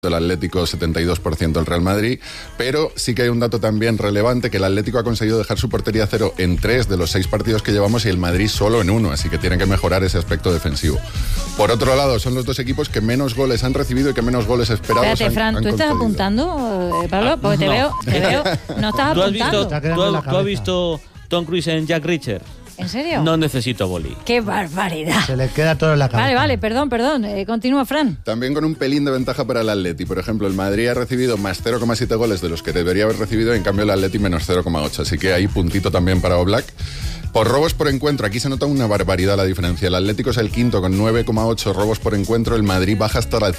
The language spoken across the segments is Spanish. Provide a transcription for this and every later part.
el Atlético 72% el Real Madrid, pero sí que hay un dato también relevante, que el Atlético ha conseguido dejar su portería a cero en 3 de los 6 partidos que llevamos y el Madrid solo en 1, así que tienen que mejorar ese aspecto defensivo. Por otro lado, son los dos equipos que menos goles han recibido y que menos goles esperados. Espérate, Fran, ¿tú estás apuntando, Pablo? Porque te veo, no estás apuntando. ¿Tú has visto Tom Cruise en Jack Reacher? ¿En serio? No necesito boli. ¡Qué barbaridad! Se le queda todo en la cabeza. Vale, perdón. Continúa, Fran. También con un pelín de ventaja para el Atleti. Por ejemplo, el Madrid ha recibido más 0,7 goles de los que debería haber recibido, en cambio el Atleti menos 0,8. Así que hay puntito también para Oblak. Por robos por encuentro, aquí se nota una barbaridad la diferencia. El Atlético es el quinto con 9,8 robos por encuentro. El Madrid baja hasta la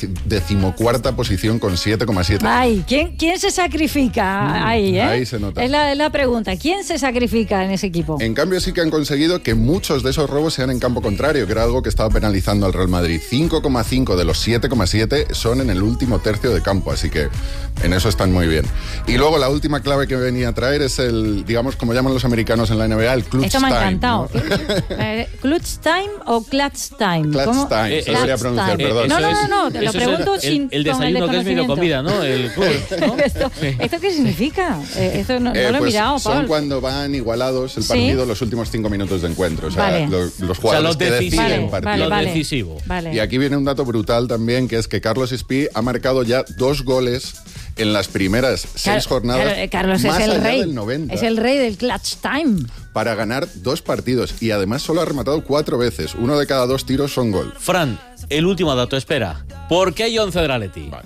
14ª posición con 7,7. Ay, ¿quién se sacrifica ahí, Ahí se nota. Es la pregunta. ¿Quién se sacrifica en ese equipo? En cambio sí que han conseguido que muchos de esos robos sean en campo contrario, que era algo que estaba penalizando al Real Madrid. 5,5 de los 7,7 son en el último tercio de campo, así que en eso están muy bien. Y luego la última clave que venía a traer es el, digamos, como llaman los americanos en la NBA, el clutch time. Me ha encantado. ¿No? ¿Clutch time o clutch time? Clutch time, se debería pronunciar, perdón. No, te lo pregunto sin el desayuno que es mi comida, ¿no? El clutch, ¿no? ¿Esto qué significa? Esto no lo he pues mirado, Pablo. Son cuando van igualados el partido los últimos 5 minutos de encuentro. O sea, vale. los jugadores que deciden partido. Lo decisivo. Vale. Y aquí viene un dato brutal también, que es que Carlos Espí ha marcado ya 2 goles en las primeras 6 jornadas. Carlos más es el allá rey. del 90. Es el rey del clutch time. Para ganar 2 partidos. Y además solo ha rematado 4 veces. 1 de cada 2 tiros son gol. Fran, el último dato, espera. ¿Por qué hay 11 del Atleti? Vale.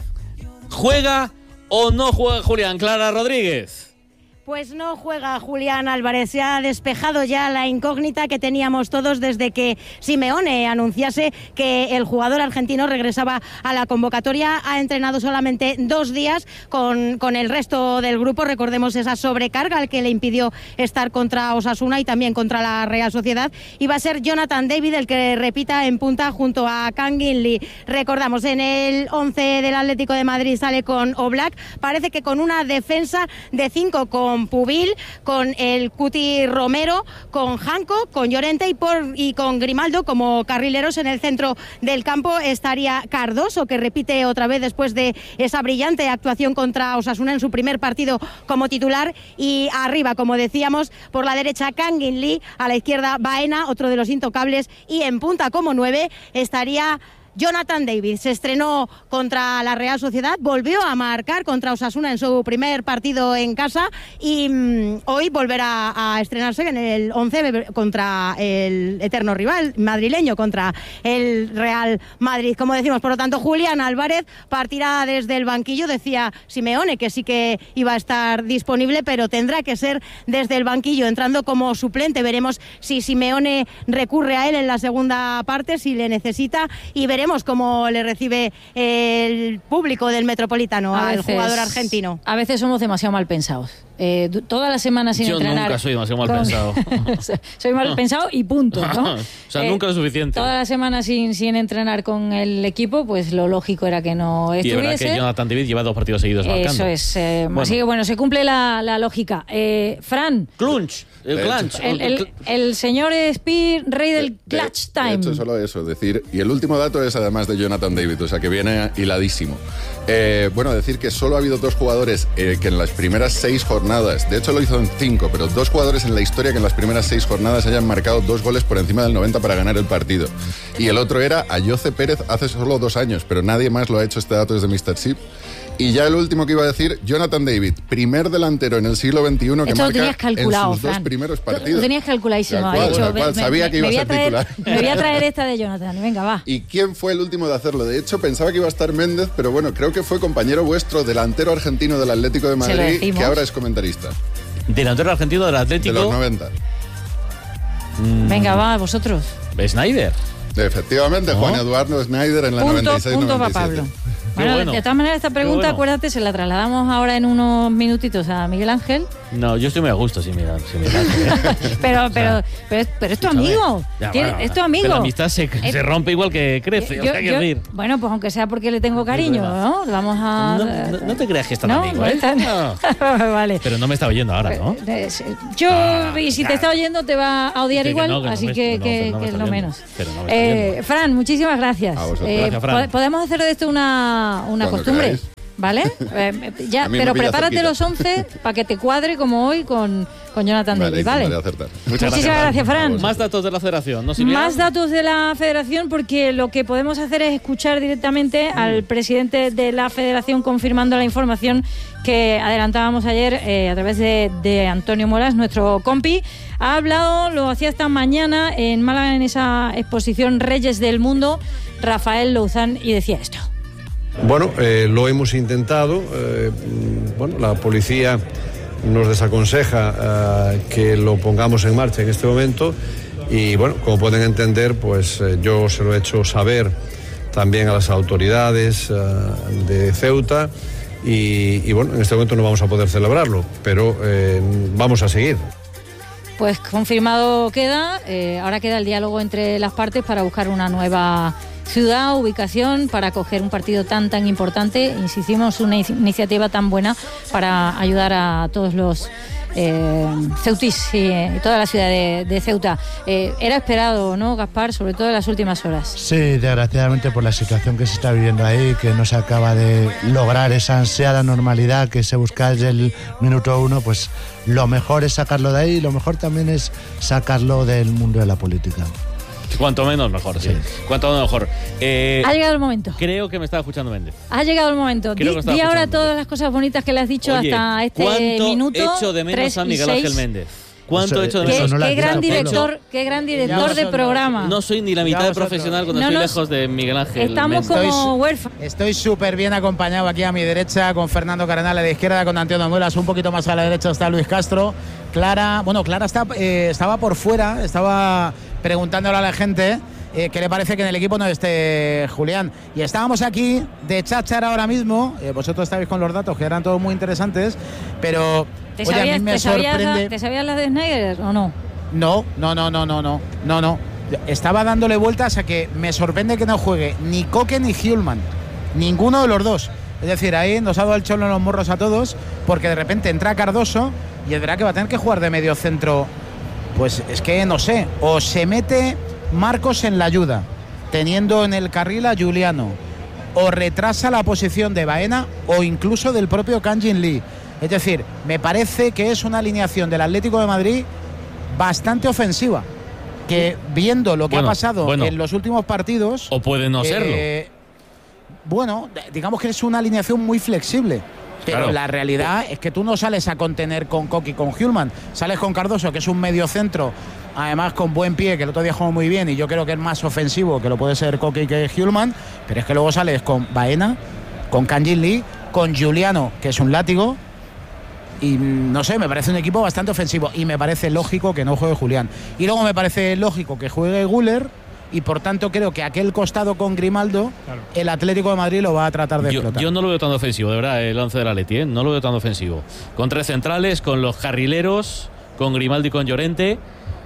¿Juega o no juega Julián? Clara Rodríguez. Pues no juega Julián Álvarez. Se ha despejado ya la incógnita que teníamos todos desde que Simeone anunciase que el jugador argentino regresaba a la convocatoria. Ha entrenado solamente 2 días con el resto del grupo. Recordemos esa sobrecarga al que le impidió estar contra Osasuna y también contra la Real Sociedad. Y va a ser Jonathan David el que repita en punta junto a Kangin Lee. Recordamos, en el 11 del Atlético de Madrid sale con Oblak. Parece que con una defensa de 5 con Pubil, con el Cuti Romero, con Janko, con Llorente y con Grimaldo como carrileros. En el centro del campo estaría Cardoso, que repite otra vez después de esa brillante actuación contra Osasuna en su primer partido como titular. Y arriba, como decíamos, por la derecha Kangin Lee, a la izquierda Baena, otro de los intocables, y en punta como 9 estaría Jonathan David. Se estrenó contra la Real Sociedad, volvió a marcar contra Osasuna en su primer partido en casa y hoy volverá a estrenarse en el 11 contra el eterno rival madrileño, contra el Real Madrid. Como decimos, por lo tanto, Julián Álvarez partirá desde el banquillo. Decía Simeone que sí que iba a estar disponible, pero tendrá que ser desde el banquillo, entrando como suplente. Veremos si Simeone recurre a él en la segunda parte, si le necesita, y veremos cómo le recibe el público del Metropolitano al jugador argentino. A veces somos demasiado mal pensados. Toda la semana sin entrenar. Yo nunca soy demasiado mal pensado. Soy mal pensado y punto, ¿no? O sea, nunca es suficiente. Toda la semana sin entrenar con el equipo, pues lo lógico era que no estuviese. Y verdad que Jonathan David lleva 2 partidos seguidos marcando. Eso es. Así que bueno, se cumple la lógica. Fran. Clunch. El señor Spear, rey del clutch time. De hecho, solo eso, decir. Y el último dato es además de Jonathan David, o sea que viene hiladísimo. Bueno, decir que solo ha habido 2 jugadores que en las primeras 6 jornadas, de hecho lo hizo en 5, pero 2 jugadores en la historia que en las primeras 6 jornadas hayan marcado 2 goles por encima del 90 para ganar el partido. Y el otro era Ayoce Pérez hace solo 2 años, pero nadie más lo ha hecho. Este dato es de Mr. Chip. Y ya el último que iba a decir, Jonathan David, primer delantero en el siglo XXI que esto marca calculado, en sus 2 primeros partidos. Lo tenías calculadísimo. Sabía que iba a ser titular. Me voy a traer esta de Jonathan, venga, va. ¿Y quién fue el último de hacerlo? De hecho, pensaba que iba a estar Méndez, pero bueno, creo que fue compañero vuestro, delantero argentino del Atlético de Madrid, que ahora es comentarista. Delantero argentino del Atlético. De los 90. Venga, va, vosotros. Snyder. Efectivamente, Juan Eduardo Snyder en la 96-97. Punto para Pablo. Bueno, de todas maneras, esta pregunta, acuérdate, se la trasladamos ahora en unos minutitos a Miguel Ángel. No, yo estoy muy a gusto sin Miguel Ángel. pero es tu amigo. Es tu amigo. Pero la amistad se rompe igual que crece. Bueno, pues aunque sea porque le tengo cariño, ¿no? Vamos a... No te creas que es tan amigo, ¿eh? No. Vale. Pero no me está oyendo ahora, ¿no? Y si te está oyendo te va a odiar igual, así que es lo menos. Fran, muchísimas gracias. Gracias, Fran. ¿Podemos hacer de esto una una costumbre. Queráis. ¿Vale? Pero prepárate los 11 para que te cuadre como hoy con Jonathan David, ¿vale? Muchísimas gracias, Fran. Más datos de la federación, ¿no, Silvia? Más datos de la federación, porque lo que podemos hacer es escuchar directamente al presidente de la federación confirmando la información que adelantábamos ayer a través de Antonio Moras, nuestro compi. Ha hablado, lo hacía esta mañana en Málaga en esa exposición Reyes del Mundo, Rafael Louzán, y decía esto. Bueno, lo hemos intentado. La policía nos desaconseja que lo pongamos en marcha en este momento y, bueno, como pueden entender, pues yo se lo he hecho saber también a las autoridades de Ceuta y, bueno, en este momento no vamos a poder celebrarlo, pero vamos a seguir. Pues confirmado queda. Ahora queda el diálogo entre las partes para buscar una nueva ciudad, ubicación, para acoger un partido tan importante. Insistimos, una iniciativa tan buena para ayudar a todos los ceutis y toda la ciudad de Ceuta. Era esperado, ¿no, Gaspar? Sobre todo en las últimas horas. Sí, desgraciadamente por la situación que se está viviendo ahí, que no se acaba de lograr esa ansiada normalidad que se busca desde el minuto 1, pues lo mejor es sacarlo de ahí y lo mejor también es sacarlo del mundo de la política. Cuanto menos mejor, sí. Cuanto menos mejor. Ha llegado el momento. Creo que me estaba escuchando Méndez. Ha llegado el momento. Di ahora todas las cosas bonitas que le has dicho. Oye, hasta este minuto. ¿Cuánto echo de menos a Miguel Ángel Méndez? ¿Cuánto he hecho de menos? Qué gran director de programa. No soy ni la mitad de profesional cuando estoy lejos de Miguel Ángel. Estamos como huérfanos. Estoy súper bien acompañado aquí a mi derecha con Fernando Cardenal a la izquierda, con Antonio Muelas. Un poquito más a la derecha está Luis Castro. Clara estaba por fuera, estaba preguntándole a la gente qué le parece que en el equipo no esté Julián. Y estábamos aquí de cháchara ahora mismo. Vosotros estáis con los datos que eran todos muy interesantes, pero ¿Te sabías las de Snyder o no? No. Estaba dándole vueltas a que me sorprende que no juegue ni Coque ni Hjulmand, ninguno de los dos. Es decir, ahí nos ha dado el cholo en los morros a todos, porque de repente entra Cardoso y es verdad que va a tener que jugar de medio centro. Pues es que no sé, o se mete Marcos en la ayuda, teniendo en el carril a Juliano, o retrasa la posición de Baena o incluso del propio Kang-in Lee. Es decir, me parece que es una alineación del Atlético de Madrid bastante ofensiva, que viendo lo que ha pasado en los últimos partidos... O puede no serlo. Bueno, digamos que es una alineación muy flexible. Pero la realidad es que tú no sales a contener con Coque y con Hjulmand. Sales con Cardoso, que es un medio centro, además con buen pie, que el otro día jugó muy bien y yo creo que es más ofensivo que lo puede ser Coque y que Hjulmand. Pero es que luego sales con Baena, con Kang-in Lee, con Juliano, que es un látigo. Y no sé, me parece un equipo bastante ofensivo y me parece lógico que no juegue Julián. Y luego me parece lógico que juegue Güler. Y por tanto creo que aquel costado con Grimaldo, el Atlético de Madrid lo va a tratar de explotar. Yo no lo veo tan ofensivo, de verdad, el 11 del Atleti, no lo veo tan ofensivo. Con tres centrales, con los carrileros, con Grimaldo y con Llorente,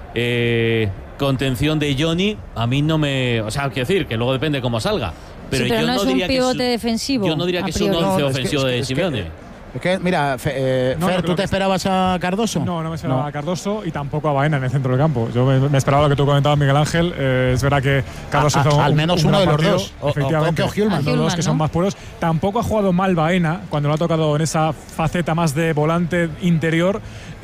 contención de Johnny, a mí no me... O sea, quiero decir, que luego depende cómo salga. Pero, yo no es diría un pivote defensivo. Yo no diría que es un 11 ofensivo de Simeone. Es que, mira, Fer, ¿tú te esperabas a Cardoso? No me esperaba a Cardoso y tampoco a Baena en el centro del campo. Yo me esperaba lo que tú comentabas, Miguel Ángel. Es verdad que Cardoso hizo al menos uno de los dos. Efectivamente, los dos que son más puros. Tampoco ha jugado mal Baena cuando lo ha tocado en esa faceta más de volante interior.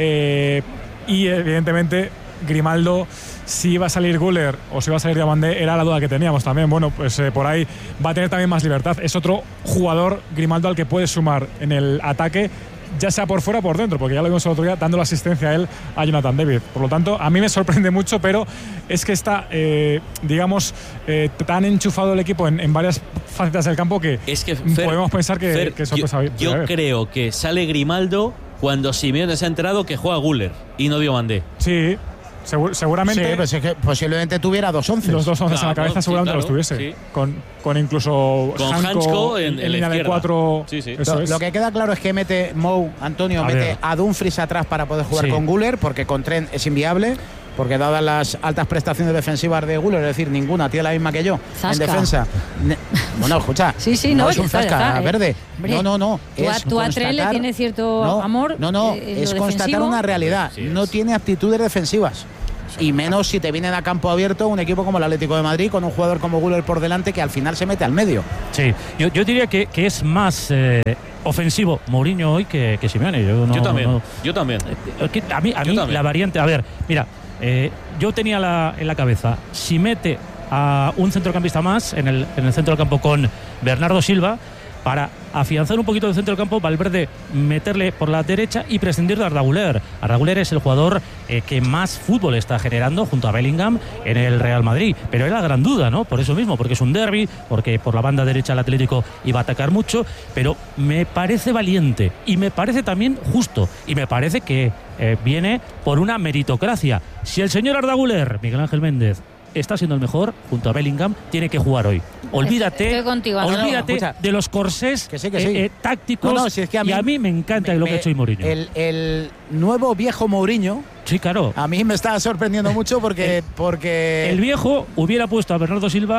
Y evidentemente Grimaldo, si iba a salir Güler o si iba a salir Diomandé, era la duda que teníamos también. Bueno, pues por ahí va a tener también más libertad. Es otro jugador, Grimaldo, al que puede sumar en el ataque, ya sea por fuera o por dentro, porque ya lo vimos el otro día dando la asistencia a él, a Jonathan David. Por lo tanto, a mí me sorprende mucho, pero es que está, tan enchufado el equipo en varias facetas del campo que, podemos pensar que eso puede salir. Yo creo que sale Grimaldo cuando Simeone se ha enterado que juega Güler y no Diomandé. Sí. Seguramente. Sí, pues es que posiblemente tuviera 2 11. Los 2 11 en la cabeza seguramente los tuviese. Sí. Con incluso Hansko en línea de 4. Sí. Lo que queda claro es que mete mete a Dumfries atrás para poder jugar con Güler, porque con Trent es inviable. Porque dadas las altas prestaciones defensivas de Güler, es decir, ninguna tiene la misma que yo Zasca. En defensa. Bueno, escucha. No es un Zasca verde. No. Tú a Trent le tienes cierto amor. No. Es constatar una realidad. Sí, no tiene aptitudes defensivas. y menos si te vienen a campo abierto un equipo como el Atlético de Madrid con un jugador como Güler por delante que al final se mete al medio. Sí, yo diría que es más ofensivo Mourinho hoy que Simeone. Yo también. A mí la variante, a ver, mira, yo tenía en la cabeza, si mete a un centrocampista más en el centro del campo con Bernardo Silva, para afianzar un poquito del centro del campo, Valverde meterle por la derecha y prescindir de Arda Güler. Arda Güler es el jugador que más fútbol está generando junto a Bellingham en el Real Madrid, pero era la gran duda, ¿no? Por eso mismo, porque es un derbi, porque por la banda derecha el Atlético iba a atacar mucho, pero me parece valiente y me parece también justo y me parece que viene por una meritocracia. Si el señor Arda Güler, Miguel Ángel Méndez, está siendo el mejor junto a Bellingham, tiene que jugar hoy. Olvídate de los corsés tácticos. Si es que y a mí me encanta lo que ha hecho Mourinho. El nuevo viejo Mourinho. Sí, claro. A mí me está sorprendiendo mucho porque el viejo hubiera puesto a Bernardo Silva,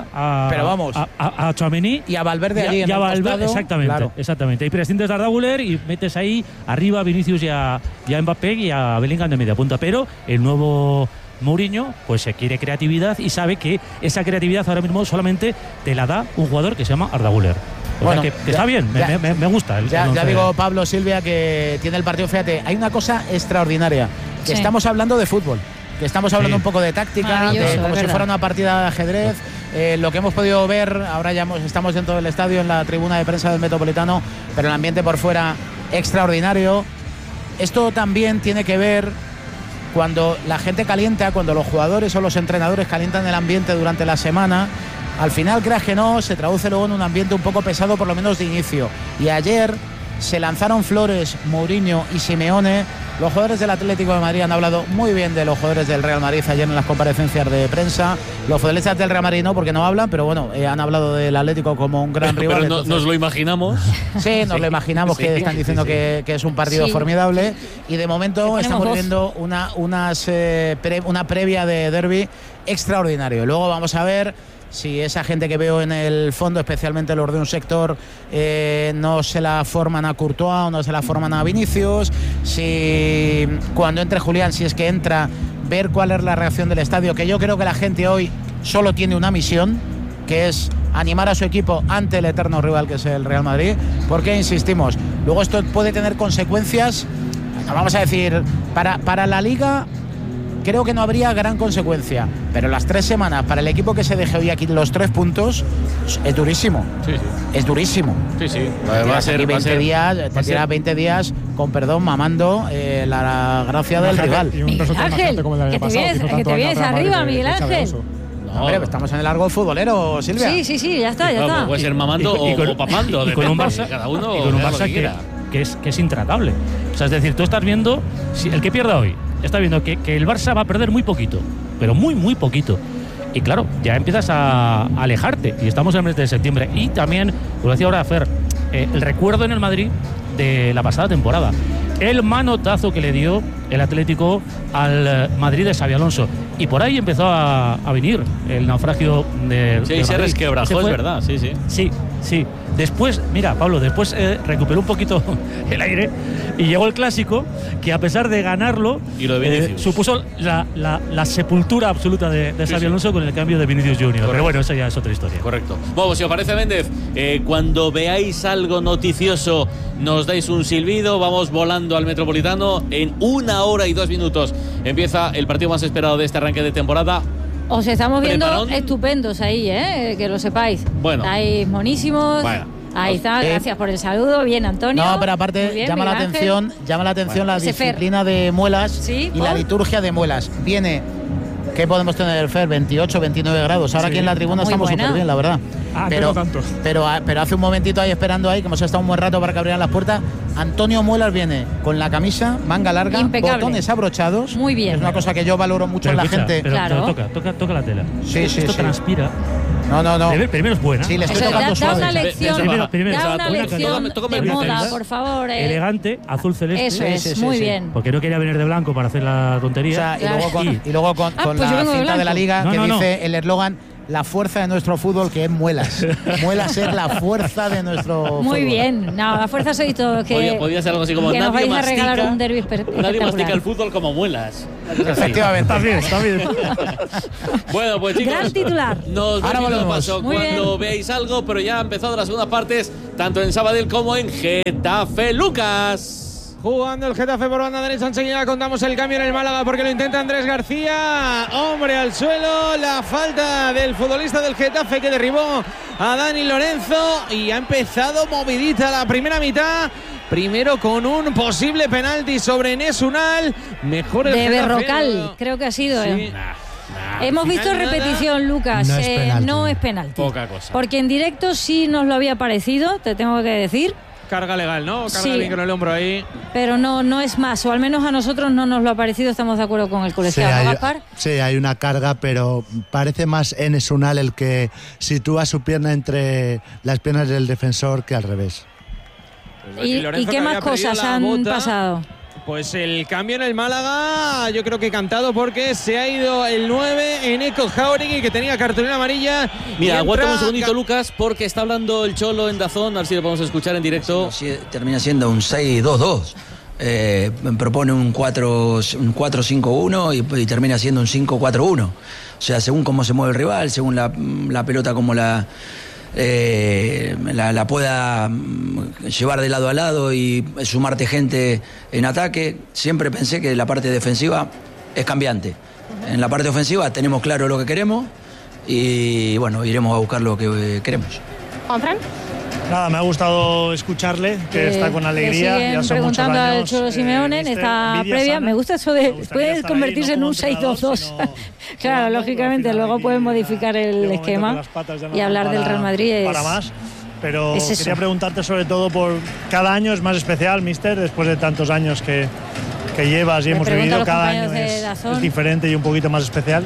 a Tchouaméni y a Valverde allí en el Valverde, exactamente, claro. Exactamente. Y prescindes de Arda Güler y metes ahí arriba a Vinicius y a Mbappé y a Bellingham de media punta. Pero el nuevo Mourinho pues se quiere creatividad y sabe que esa creatividad ahora mismo solamente te la da un jugador que se llama Arda Güler. Bueno, que está bien, me gusta. Ya digo, Pablo, Silvia, que tiene el partido. Fíjate, hay una cosa extraordinaria, que estamos hablando de fútbol, que estamos hablando un poco de táctica, como si fuera una partida de ajedrez. Lo que hemos podido ver, ahora ya estamos dentro del estadio, en la tribuna de prensa del Metropolitano, pero el ambiente por fuera extraordinario. Esto también tiene que ver cuando la gente calienta, cuando los jugadores o los entrenadores calientan el ambiente durante la semana. Al final, creas que no, se traduce luego en un ambiente un poco pesado, por lo menos de inicio. Y ayer se lanzaron flores Mourinho y Simeone. Los jugadores del Atlético de Madrid han hablado muy bien de los jugadores del Real Madrid ayer en las comparecencias de prensa. Los futbolistas del Real Madrid no, porque no hablan, pero bueno, han hablado del Atlético como un gran rival. Pero nos lo imaginamos. Sí, nos lo imaginamos, que están diciendo que es un partido formidable. Y de momento estamos viviendo una previa de derbi extraordinario. Luego vamos a ver si esa gente que veo en el fondo, especialmente los de un sector, no se la forman a Courtois o no se la forman a Vinicius, si cuando entre Julián, si es que entra, ver cuál es la reacción del estadio, que yo creo que la gente hoy solo tiene una misión, que es animar a su equipo ante el eterno rival que es el Real Madrid, porque insistimos, luego esto puede tener consecuencias, vamos a decir, para la Liga. Creo que no habría gran consecuencia, pero las 3 semanas para el equipo que se deje hoy aquí los 3 puntos es durísimo. Sí. Es durísimo. Sí. Va a ser 20 días, te tiras 20 días, con perdón, mamando la gracia del rival. Miguel Ángel, que te vienes arriba, Miguel Ángel. No, hombre, estamos en el largo futbolero, Silvia. Sí, ya está. Puede ser mamando o papando. Y con un Barça, cada uno y con un Barça que es intratable. O sea, es decir, tú estás viendo, si el que pierda hoy, está viendo que el Barça va a perder muy poquito, pero muy poquito. Y claro, ya empiezas a alejarte. Y estamos en el mes de septiembre. Y también, como decía ahora Fer, el recuerdo en el Madrid de la pasada temporada. El manotazo que le dio el Atlético al Madrid de Xabi Alonso. Y por ahí empezó a venir el naufragio del Madrid. Se resquebrajó, es verdad, Sí. Después, mira, Pablo, recuperó un poquito el aire y llegó el Clásico, que a pesar de ganarlo, supuso la sepultura absoluta de Xabi Alonso con el cambio de Vinicius Junior. Correcto. Pero bueno, eso ya es otra historia. Correcto. Bueno, si os parece, Méndez, cuando veáis algo noticioso, nos dais un silbido, vamos volando al Metropolitano. En 1 hora y 2 minutos empieza el partido más esperado de este arranque de temporada. Os estamos viendo estupendos ahí, que lo sepáis. Bueno. Estáis monísimos. Bueno. Ahí está, gracias por el saludo. Bien, Antonio. No, pero aparte bien, llama la atención la disciplina de Muelas y la liturgia de Muelas. Viene, ¿qué podemos tener, Fer? 28, 29 grados. Ahora aquí en la tribuna estamos súper bien, la verdad. Pero hace un momentito ahí esperando ahí, que hemos estado un buen rato para que abrieran las puertas. Antonio Muelas viene con la camisa, manga larga, impecable, botones abrochados. Muy bien. Es una cosa que yo valoro mucho en la gente. Pero toca la tela. Esto transpira. No. Primero es buena. Sí, le estoy tocando suave. Da una lección, de moda, por favor. Elegante, azul celeste. Eso es, muy bien. Porque no quería venir de blanco para hacer la tontería. O sea, y luego con la cinta de la Liga, que dice el eslogan: la fuerza de nuestro fútbol, que es Muelas. Muelas es la fuerza de nuestro fútbol. Muy bien. No, la fuerza sois todos. Podría ser algo así como que nos vais a regalar un derbi espectacular. Nadie mastica el fútbol como Muelas. Efectivamente. Está bien. Bueno, pues chicos. Gran titular. Nos vemos paso Muy cuando bien. veáis algo, pero ya ha empezado las segundas partes, tanto en Sabadell como en Getafe. Lucas. Jugando el Getafe por banda derecha, enseguida contamos el cambio en el Málaga porque lo intenta Andrés García. Hombre al suelo, la falta del futbolista del Getafe que derribó a Dani Lorenzo y ha empezado movidita la primera mitad. Primero con un posible penalti sobre Enes Unal. Mejor el de Getafe. Berrocal, creo que ha sido. Sí. Hemos visto repetición, Lucas. No es penalti. Poca cosa. Porque en directo sí nos lo había parecido, te tengo que decir. Carga legal, ¿no? Carga bien con el hombro ahí. Pero no es más, o al menos a nosotros no nos lo ha parecido, estamos de acuerdo con el colegiado, ¿no, Gaspar? Sí, hay una carga, pero parece más Enes Unal el que sitúa su pierna entre las piernas del defensor que al revés. Pues ¿Y qué más cosas han pasado? Pues el cambio en el Málaga, yo creo que cantado, porque se ha ido el 9 en Eco Jauregui, que tenía cartulina amarilla. Mira, aguanta un segundito, Lucas, porque está hablando el Cholo en DAZN, a ver si lo podemos escuchar en directo. Termina siendo un 6-2-2. Propone un 4-5-1 y termina siendo un 5-4-1. O sea, según cómo se mueve el rival, según la pelota como la pueda llevar de lado a lado y sumarte gente en ataque. Siempre pensé que la parte defensiva es cambiante. En la parte ofensiva tenemos claro lo que queremos y bueno, iremos a buscar lo que queremos. ¿Juanfran? Nada, me ha gustado escucharle, que está con alegría. Ya son preguntando al Cholo Simeone en esta previa. Sana. Me gusta eso de puede convertirse en un 6-2-2. Claro, lógicamente, luego pueden modificar el esquema y hablar del Real Madrid. Para más. Pero quería preguntarte sobre todo por cada año es más especial, mister, después de tantos años que llevas y hemos vivido, cada año es diferente y un poquito más especial.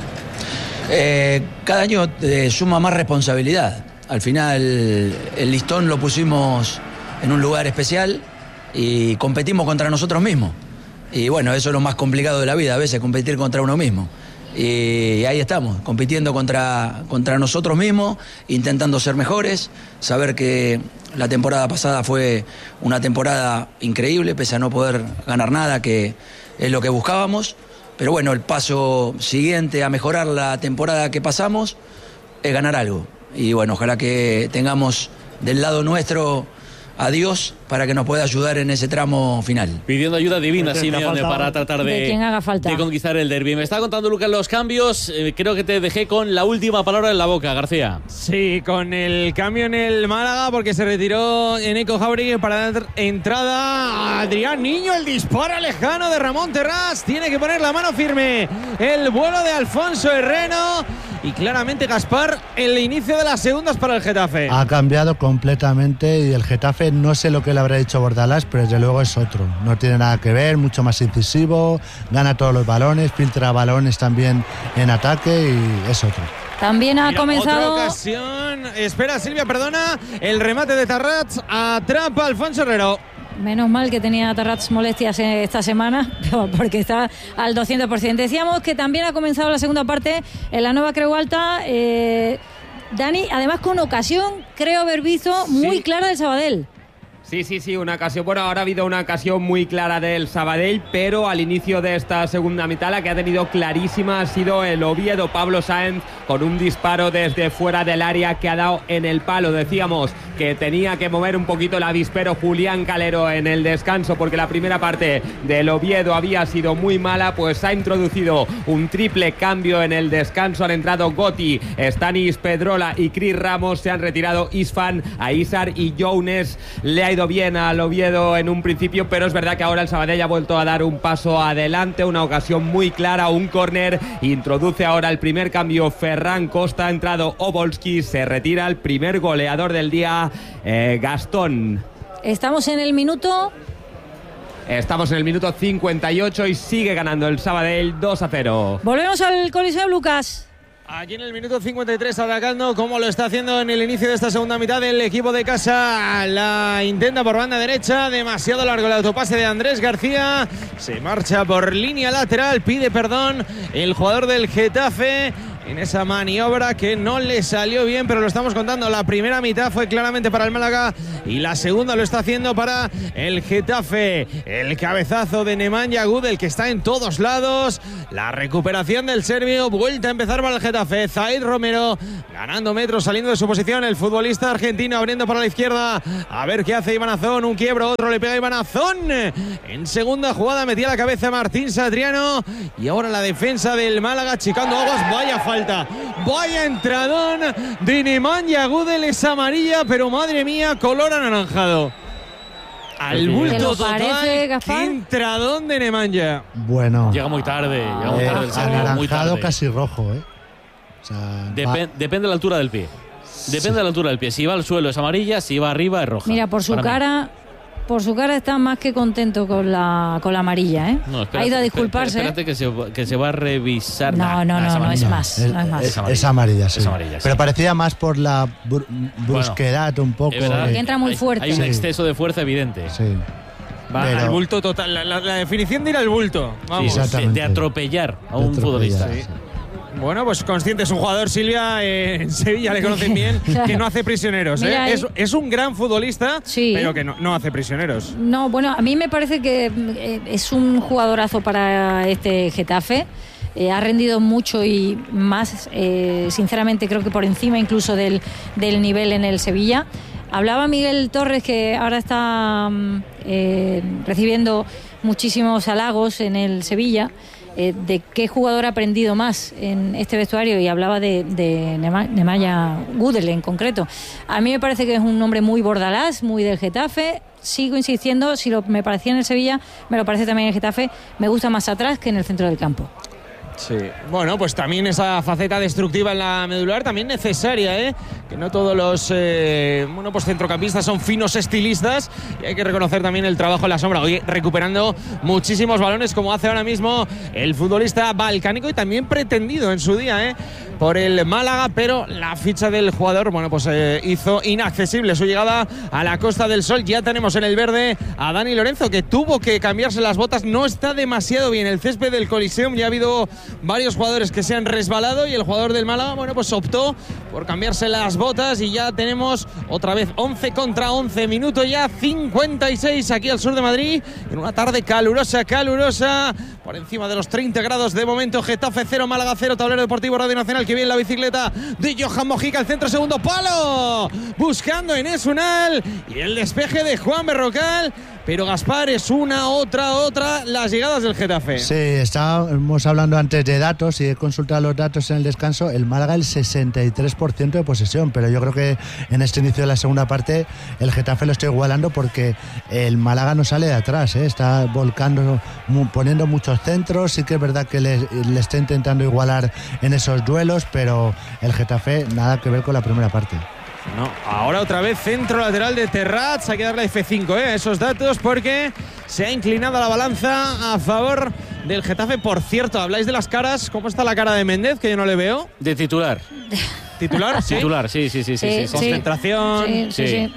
Cada año suma más responsabilidad. Al final el listón lo pusimos en un lugar especial y competimos contra nosotros mismos. Y bueno, eso es lo más complicado de la vida, a veces competir contra uno mismo. Y ahí estamos, compitiendo contra nosotros mismos, intentando ser mejores, saber que la temporada pasada fue una temporada increíble, pese a no poder ganar nada, que es lo que buscábamos. Pero bueno, el paso siguiente a mejorar la temporada que pasamos es ganar algo. Y bueno, ojalá que tengamos del lado nuestro a Dios para que nos pueda ayudar en ese tramo final. Pidiendo ayuda divina, Simeone, para tratar de conquistar el derbi. Me está contando Lucas los cambios. Creo que te dejé con la última palabra en la boca, García. Sí, con el cambio en el Málaga, porque se retiró en Eco Jauregui para dar entrada a Adrián Niño. El disparo lejano de Ramón Terrás. Tiene que poner la mano firme el vuelo de Alfonso Herreno. Y claramente, Gaspar, el inicio de las segundas para el Getafe. Ha cambiado completamente y el Getafe, no sé lo que le habrá dicho Bordalás, pero desde luego es otro. No tiene nada que ver, mucho más incisivo, gana todos los balones, filtra balones también en ataque y es otro. También ha comenzado. Otra ocasión. Espera, Silvia, perdona. El remate de Tarrats atrapa a Alfonso Herrero. Menos mal que tenía Tarrats molestias esta semana, porque está al 200%. Decíamos que también ha comenzado la segunda parte en la nueva Creu Alta. Dani, además con ocasión, creo haber visto muy clara del Sabadell. Sí, una ocasión. Bueno, ahora ha habido una ocasión muy clara del Sabadell, pero al inicio de esta segunda mitad la que ha tenido clarísima ha sido el Oviedo. Pablo Sáenz con un disparo desde fuera del área que ha dado en el palo. Decíamos que tenía que mover un poquito el avispero Julián Calero en el descanso, porque la primera parte del Oviedo había sido muy mala, pues ha introducido un triple cambio en el descanso. Han entrado Gotti, Stanis Pedrola y Cris Ramos. Se han retirado Isfan, Aizar y Younes. Le ha ido bien al Oviedo en un principio, pero es verdad que ahora el Sabadell ha vuelto a dar un paso adelante, una ocasión muy clara, un córner. Introduce ahora el primer cambio Ferran Costa, ha entrado Obolski, se retira el primer goleador del día, Gastón. Estamos en el minuto 58 y sigue ganando el Sabadell 2-0. Volvemos al Coliseo, Lucas. Aquí en el minuto 53 atacando como lo está haciendo en el inicio de esta segunda mitad el equipo de casa. La intenta por banda derecha, demasiado largo el autopase de Andrés García. Se marcha por línea lateral, pide perdón el jugador del Getafe. en esa maniobra que no le salió bien, pero lo estamos contando. La primera mitad fue claramente para el Málaga y la segunda lo está haciendo para el Getafe. El cabezazo de Nemanja Gudel, que está en todos lados. La recuperación del serbio, vuelta a empezar para el Getafe. Zaid Romero ganando metros, saliendo de su posición. El futbolista argentino abriendo para la izquierda. A ver qué hace Iván Azón. Un quiebro, otro le pega Iván Azón. En segunda jugada metía la cabeza Martín Satriano. Y ahora la defensa del Málaga achicando aguas. Vaya falta, vaya entradón de Nemanja Gudel. Es amarilla, pero madre mía, color anaranjado. Al bulto total. Qué entradón de Nemanja. Bueno, llega muy tarde. Anaranjado casi rojo, O sea, depende de la altura del pie. Depende de la altura del pie. Si va al suelo es amarilla, si va arriba es roja. Mira, por su cara está más que contento con la amarilla, No, ha ido a disculparse. Espérate que se va a revisar. No es más. Es amarilla, sí. Es amarilla, sí. Pero parecía más por la brusquedad un poco. Porque entra muy fuerte. Hay un exceso de fuerza evidente. Sí. Va al bulto total. La definición de ir al bulto. Vamos. De atropellar a un futbolista. Sí. Bueno, pues consciente, es un jugador, Silvia, en Sevilla le conocen bien, que no hace prisioneros. Mira, es un gran futbolista, pero que no hace prisioneros. No, bueno, a mí me parece que es un jugadorazo para este Getafe. Ha rendido mucho y más, sinceramente creo que por encima incluso del nivel en el Sevilla. Hablaba Miguel Torres, que ahora está recibiendo muchísimos halagos en el Sevilla, de qué jugador ha aprendido más en este vestuario, y hablaba de Nemanja Gudel en concreto. A mí me parece que es un hombre muy bordalás, muy del Getafe. Sigo insistiendo, me parecía en el Sevilla, me lo parece también en el Getafe. Me gusta más atrás que en el centro del campo. Sí, bueno, pues también esa faceta destructiva en la medular, también necesaria, que no todos los pues centrocampistas son finos estilistas, y hay que reconocer también el trabajo en la sombra. Hoy recuperando muchísimos balones, como hace ahora mismo el futbolista balcánico, y también pretendido en su día por el Málaga, pero la ficha del jugador, pues hizo inaccesible su llegada a la Costa del Sol. Ya tenemos en el verde a Dani Lorenzo, que tuvo que cambiarse las botas. No está demasiado bien el césped del Coliseum, ya ha habido varios jugadores que se han resbalado, y el jugador del Málaga, pues optó por cambiarse las botas, y ya tenemos otra vez 11 contra 11, minuto ya 56 aquí al sur de Madrid, en una tarde calurosa, por encima de los 30 grados de momento. Getafe 0, Málaga 0, Tablero Deportivo Radio Nacional. Que viene la bicicleta de Johan Mojica, el centro, segundo palo, buscando Enes Unal, y el despeje de Juan Berrocal. Pero Gaspar, es una, otra las llegadas del Getafe. Sí, estábamos hablando antes de datos, y he consultado los datos en el descanso. El Málaga el 63% de posesión, pero yo creo que en este inicio de la segunda parte el Getafe lo está igualando, porque el Málaga no sale de atrás, está volcando, poniendo muchos centros. Sí que es verdad que le está intentando igualar en esos duelos, pero el Getafe nada que ver con la primera parte. No, ahora otra vez centro lateral de Terrats. Hay que darle F5 a esos datos, porque se ha inclinado la balanza a favor del Getafe. Por cierto, habláis de las caras. ¿Cómo está la cara de Méndez, que yo no le veo? De titular. ¿Titular? ¿Sí? Titular, sí. Concentración. Sí.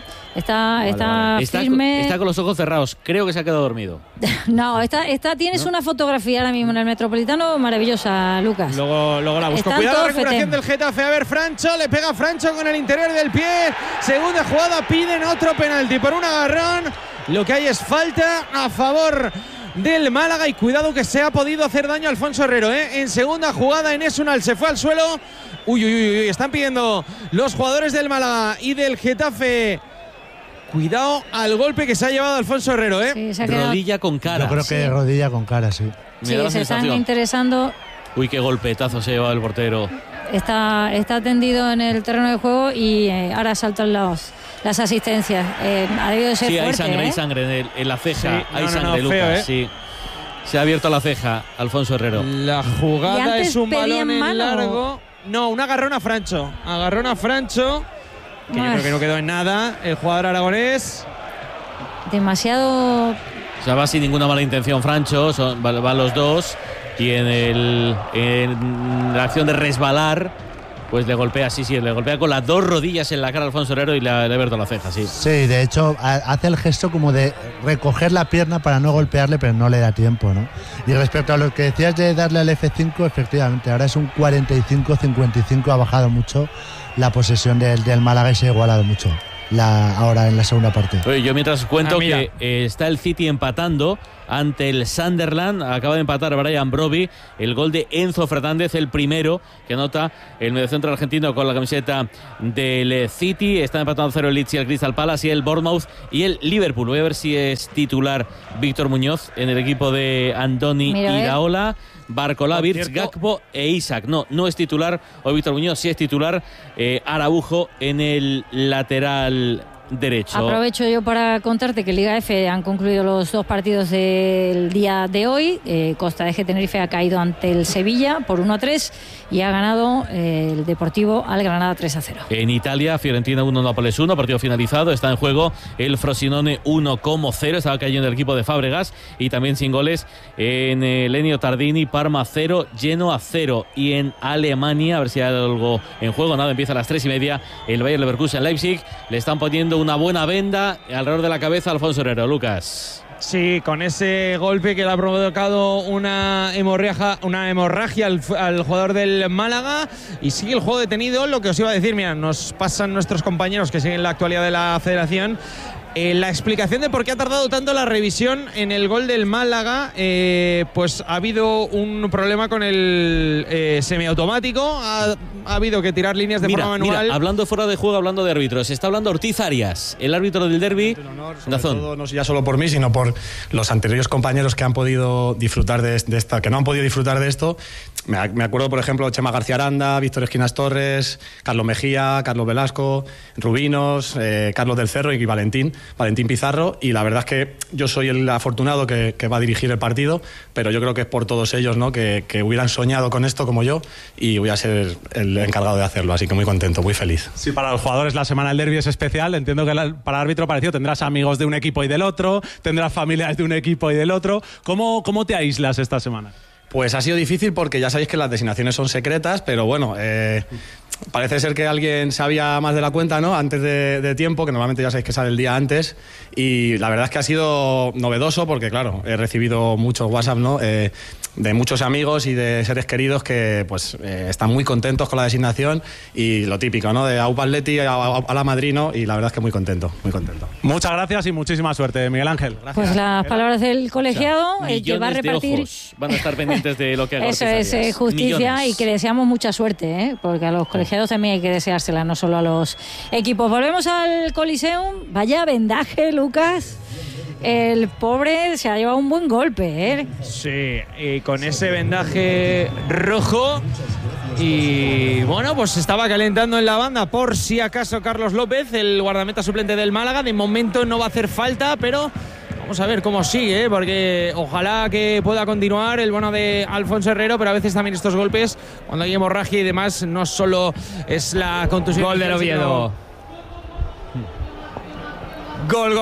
Está firme. Está con los ojos cerrados. Creo que se ha quedado dormido. No, tienes una fotografía ahora mismo en el Metropolitano maravillosa, Lucas. Luego la busco. Cuidado la recuperación del Getafe. A ver, Francho, le pega Francho con el interior del pie. Segunda jugada, piden otro penalti por un agarrón. Lo que hay es falta a favor del Málaga, y cuidado que se ha podido hacer daño a Alfonso Herrero, En segunda jugada, Enes Unal se fue al suelo. Uy, están pidiendo los jugadores del Málaga y del Getafe. Cuidado al golpe que se ha llevado Alfonso Herrero, Sí, rodilla con cara. Yo creo que rodilla con cara, sí. Sí, se están interesando. Uy, qué golpetazo se lleva el portero. Está tendido en el terreno de juego, y ahora saltan las asistencias. Ha debido de ser fuerte, hay sangre en la ceja. Sí, hay sangre, Lucas. Sí. Se ha abierto la ceja Alfonso Herrero. La jugada es un balón en largo. No, un agarrón a Francho. Que yo creo que no quedó en nada el jugador aragonés. Demasiado. O sea, va sin ninguna mala intención Francho, van los dos, y en la acción de resbalar, pues le golpea, le golpea con las 2 rodillas en la cara a Alfonso Herrero y le ha abierto la ceja, sí. Sí, de hecho hace el gesto como de recoger la pierna para no golpearle, pero no le da tiempo, ¿no? Y respecto a lo que decías de darle al F5, efectivamente, ahora es un 45-55, ha bajado mucho la posesión del Málaga y se ha igualado mucho ahora en la segunda parte. Oye, yo mientras cuento que está el City empatando ante el Sunderland, acaba de empatar Brian Brobbey, el gol de Enzo Fernández, el primero que anota el mediocentro argentino con la camiseta del City. Están empatando 0 el Leeds y el Crystal Palace y el Bournemouth y el Liverpool. Voy a ver si es titular Víctor Muñoz en el equipo de Andoni Iraola, Barcola, Virts, Gakpo e Isaac. No es titular hoy Víctor Muñoz, sí es titular Araujo en el lateral derecho. Aprovecho yo para contarte que en Liga F han concluido los 2 partidos del día de hoy. Costa de Tenerife ha caído ante el Sevilla por 1-3 y ha ganado el Deportivo al Granada 3-0. En Italia, Fiorentina 1, Nápoles 1, partido finalizado. Está en juego el Frosinone 1-0. Estaba cayendo el equipo de Fábregas y también sin goles en el Ennio Tardini, Parma 0, Genoa 0. Y en Alemania, a ver si hay algo en juego. Nada, empieza a las 3:30 el Bayer Leverkusen Leipzig. Le están poniendo una buena venda alrededor de la cabeza a Alfonso Herrero. Lucas. Sí, con ese golpe que le ha provocado una hemorragia al jugador del Málaga, y sigue el juego detenido. Lo que os iba a decir, mira, nos pasan nuestros compañeros que siguen la actualidad de la Federación. La explicación de por qué ha tardado tanto la revisión en el gol del Málaga, pues ha habido un problema con el semiautomático, ha habido que tirar líneas de forma manual. Mira, hablando fuera de juego, hablando de árbitros, está hablando Ortiz Arias, el árbitro del derbi. Sobre todo, no ya solo por mí, sino por los anteriores compañeros que han podido disfrutar de esta, que no han podido disfrutar de esto. Me acuerdo, por ejemplo, Chema García Aranda, Víctor Esquinas Torres, Carlos Mejía, Carlos Velasco, Rubinos, Carlos del Cerro y Valentín Pizarro, y la verdad es que yo soy el afortunado que va a dirigir el partido, pero yo creo que es por todos ellos, ¿no? que hubieran soñado con esto como yo, y voy a ser el encargado de hacerlo, así que muy contento, muy feliz. Sí, para los jugadores la semana del derbi es especial. Entiendo que para el árbitro parecido tendrás amigos de un equipo y del otro, tendrás familiares de un equipo y del otro. ¿Cómo te aíslas esta semana? Pues ha sido difícil porque ya sabéis que las designaciones son secretas, pero bueno, parece ser que alguien sabía más de la cuenta, ¿no? Antes de tiempo, que normalmente ya sabéis que sale el día antes, y la verdad es que ha sido novedoso porque, claro, he recibido muchos WhatsApp, ¿no? De muchos amigos y de seres queridos que pues están muy contentos con la designación, y lo típico, ¿no? De Aupa Atleti a la Madrid, ¿no? Y la verdad es que muy contento, muy contento. Muchas gracias y muchísima suerte, Miguel Ángel. Gracias. Pues las palabras del colegiado, el que va a repartir. Van a estar pendientes de lo que haga. Eso es justicia. Millones. Y que deseamos mucha suerte, porque a los colegiados también hay que deseársela, no solo a los equipos. Volvemos al Coliseum. Vaya vendaje, Lucas. El pobre se ha llevado un buen golpe, Sí, y con ese vendaje rojo. Y bueno, pues estaba calentando en la banda por si acaso Carlos López, el guardameta suplente del Málaga. De momento no va a hacer falta, pero vamos a ver cómo sigue, porque ojalá que pueda continuar el bueno de Alfonso Herrero, pero a veces también estos golpes, cuando hay hemorragia y demás, no solo es la contusión. Gol del Oviedo. Gol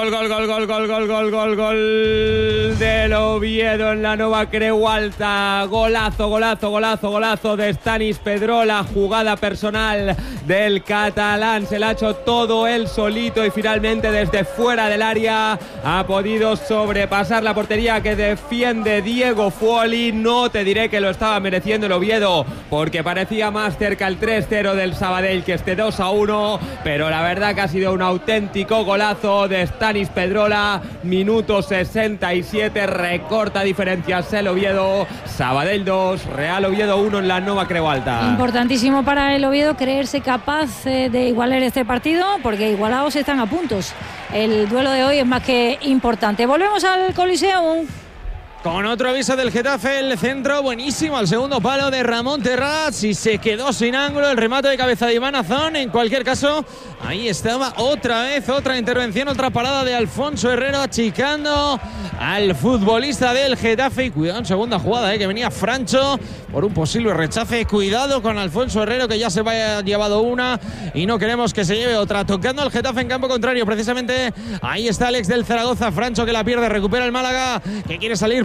del Oviedo en la Nova Creu Alta. Golazo de Stanis Pedrola. Jugada personal del catalán. Se la ha hecho todo él solito y finalmente desde fuera del área ha podido sobrepasar la portería que defiende Diego Fuoli. No te diré que lo estaba mereciendo el Oviedo, porque parecía más cerca el 3-0 del Sabadell que este 2-1, pero la verdad que ha sido un auténtico golazo de Stanis Pedrola. Minuto 67, recorta diferencias el Oviedo. Sabadell 2, Real Oviedo 1 en la Nova Creu Alta. Importantísimo para el Oviedo creerse capaz de igualar este partido, porque igualados están a puntos. El duelo de hoy es más que importante. Volvemos al Coliseum. Con otro aviso del Getafe, el centro buenísimo al segundo palo de Ramón Terrats y se quedó sin ángulo el remate de cabeza de Iván Azón. En cualquier caso, ahí estaba otra vez, otra intervención, otra parada de Alfonso Herrero achicando al futbolista del Getafe. Y cuidado en segunda jugada, que venía Francho por un posible rechace. Cuidado con Alfonso Herrero, que ya se vaya llevado una y no queremos que se lleve otra. Tocando al Getafe en campo contrario, precisamente ahí está Alex del Zaragoza. Francho que la pierde, recupera el Málaga, que quiere salir por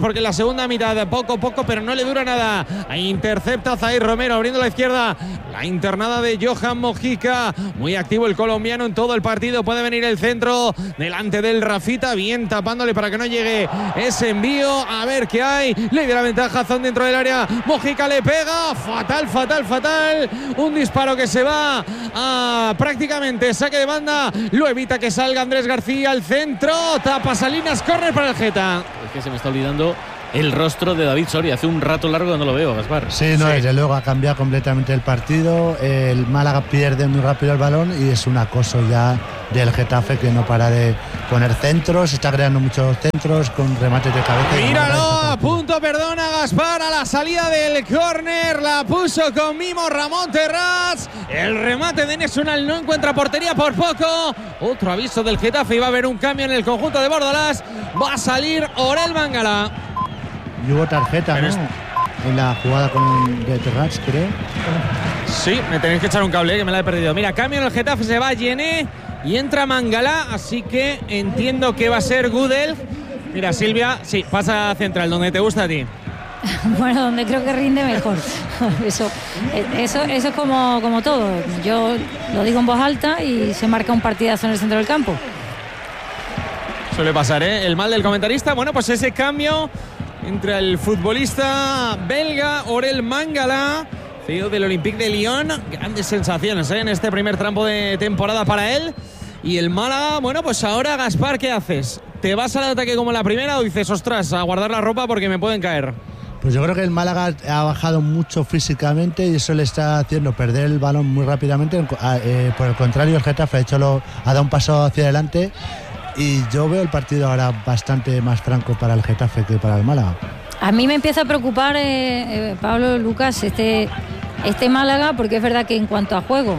porque en la segunda mitad poco a poco, pero no le dura nada. Intercepta Zair Romero abriendo la izquierda. La internada de Johan Mojica. Muy activo el colombiano en todo el partido. Puede venir el centro delante del Rafita, bien tapándole para que no llegue ese envío. A ver qué hay. Ley de la ventaja, Zon dentro del área. Mojica le pega. Fatal. Un disparo que se va a prácticamente saque de banda. Lo evita que salga Andrés García al centro. Tapa Salinas, córner para el Geta. Es que se me está olvidando el rostro de David Soria. Hace un rato largo que no lo veo, Gaspar. Sí, desde luego ha cambiado completamente el partido. El Málaga pierde muy rápido el balón y es un acoso ya del Getafe que no para de poner centros. Está creando muchos centros con remates de cabeza. Míralo, a punto, perdona Gaspar, a la salida del córner. La puso con mimo Ramón Terrats. El remate de Nesunal no encuentra portería por poco. Otro aviso del Getafe y va a haber un cambio en el conjunto de Bordalás. Va a salir Orel Mangala. Y hubo tarjeta, ¿no? En la jugada de Terrats, creo. Sí, me tenéis que echar un cable, que me la he perdido. Mira, cambio en el Getafe, se va Yené y entra Mangala, así que entiendo que va a ser Gudel. Mira, Silvia, sí, pasa a central, donde te gusta a ti. Bueno, donde creo que rinde mejor. Eso es como todo. Yo lo digo en voz alta y se marca un partidazo en el centro del campo. Suele pasar, ¿eh? El mal del comentarista. Bueno, pues ese cambio entre el futbolista belga Orel Mangala, CEO del Olympique de Lyon. Grandes sensaciones, ¿eh? En este primer tramo de temporada para él. Y el Málaga, bueno, pues ahora, Gaspar, ¿qué haces? ¿Te vas al ataque como la primera o dices, ostras, a guardar la ropa porque me pueden caer? Pues yo creo que el Málaga ha bajado mucho físicamente y eso le está haciendo perder el balón muy rápidamente. Por el contrario, el Getafe ha dado un paso hacia adelante. Y yo veo el partido ahora bastante más franco para el Getafe que para el Málaga. A mí me empieza a preocupar, Pablo, Lucas, este Málaga, porque es verdad que en cuanto a juego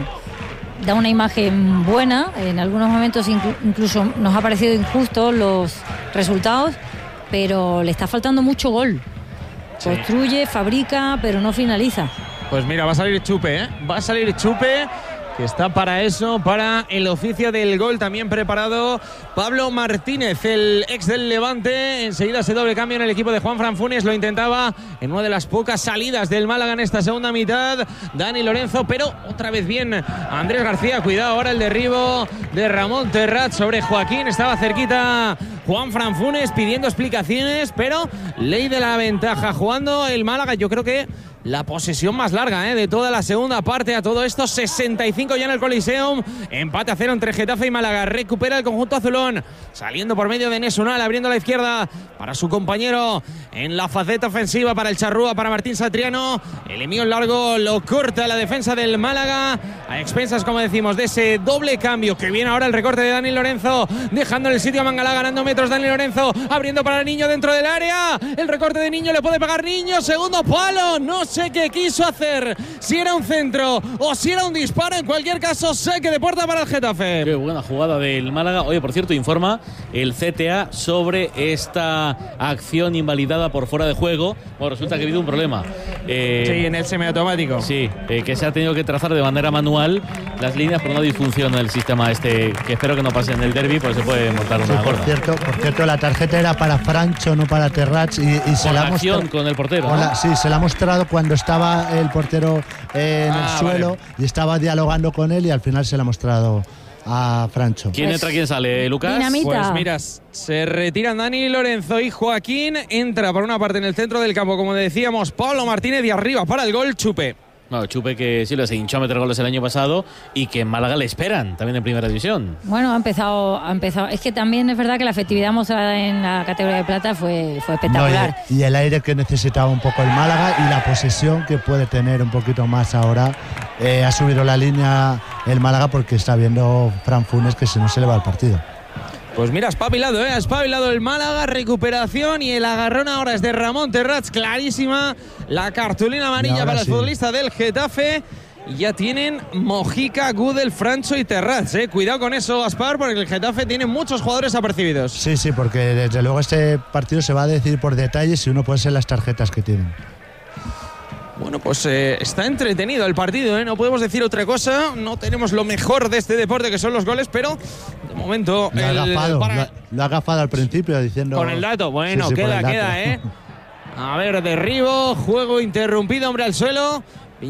da una imagen buena. En algunos momentos incluso nos ha parecido injusto los resultados, pero le está faltando mucho gol. Sí. Construye, fabrica, pero no finaliza. Pues mira, va a salir Chupe, ¿eh? Va a salir Chupe, que está para eso, para el oficio del gol. También preparado Pablo Martínez, el ex del Levante. Enseguida ese doble cambio en el equipo de Juanfran Funes. Lo intentaba en una de las pocas salidas del Málaga en esta segunda mitad, Dani Lorenzo, pero otra vez bien Andrés García. Cuidado ahora el derribo de Ramón Terrat sobre Joaquín. Estaba cerquita Juanfran Funes pidiendo explicaciones, pero ley de la ventaja jugando el Málaga. Yo creo que la posesión más larga de toda la segunda parte. A todo esto, 65 ya en el Coliseum. Empate a 0 entre Getafe y Málaga. Recupera el conjunto azulón, saliendo por medio de Nesunal, abriendo la izquierda para su compañero en la faceta ofensiva, para el Charrúa, para Martín Satriano. El envío largo lo corta la defensa del Málaga, a expensas, como decimos, de ese doble cambio. Que viene ahora el recorte de Dani Lorenzo, dejando en el sitio a Mangala, ganando metros Dani Lorenzo, abriendo para Niño dentro del área. El recorte de Niño, le puede pegar Niño, segundo palo. No sé qué quiso hacer, si era un centro o si era un disparo. En cualquier caso, saque de puerta para el Getafe. Qué buena jugada del Málaga. Oye, por cierto, informa el CTA sobre esta acción invalidada por fuera de juego. Bueno, resulta que ha habido un problema. Sí, en el semiautomático. Sí, que se ha tenido que trazar de manera manual las líneas por una disfunción del sistema que espero que no pase en el derbi, porque se puede montar una por cierto, la tarjeta era para Francho, no para Terrats, y se la ha mostrado con el portero. Sí, se la ha mostrado cuando estaba el portero en el suelo, vale, y estaba dialogando con él, y al final se la ha mostrado a Francho. ¿Quién entra, quién sale, Lucas? Dinamita. Pues mira, se retiran Dani Lorenzo y Joaquín. Entra por una parte en el centro del campo, como decíamos, Pablo Martínez, y arriba para el gol Chupe. No, Chupe, que sí, se hinchó a meter goles el año pasado y que en Málaga le esperan también en primera división. Bueno, ha empezado. Es que también es verdad que la efectividad mostrada en la categoría de plata fue espectacular. No, y el aire que necesitaba un poco el Málaga y la posesión que puede tener un poquito más ahora. Ha subido la línea el Málaga porque está viendo Fran Funes que si no se le va el partido. Pues mira, ha espabilado el Málaga, recuperación, y el agarrón ahora es de Ramón Terrats, clarísima la cartulina amarilla para el futbolista del Getafe. Y ya tienen Mojica, Gudel, Francho y Terrats. Cuidado con eso, Gaspar, porque el Getafe tiene muchos jugadores apercibidos. Sí, porque desde luego este partido se va a decidir por detalles y uno puede ser las tarjetas que tienen. Bueno, pues está entretenido el partido, no podemos decir otra cosa. No tenemos lo mejor de este deporte, que son los goles, pero de momento Lo ha agafado al principio diciendo... Con el dato, bueno, sí, queda, A ver, derribo, juego interrumpido, hombre al suelo.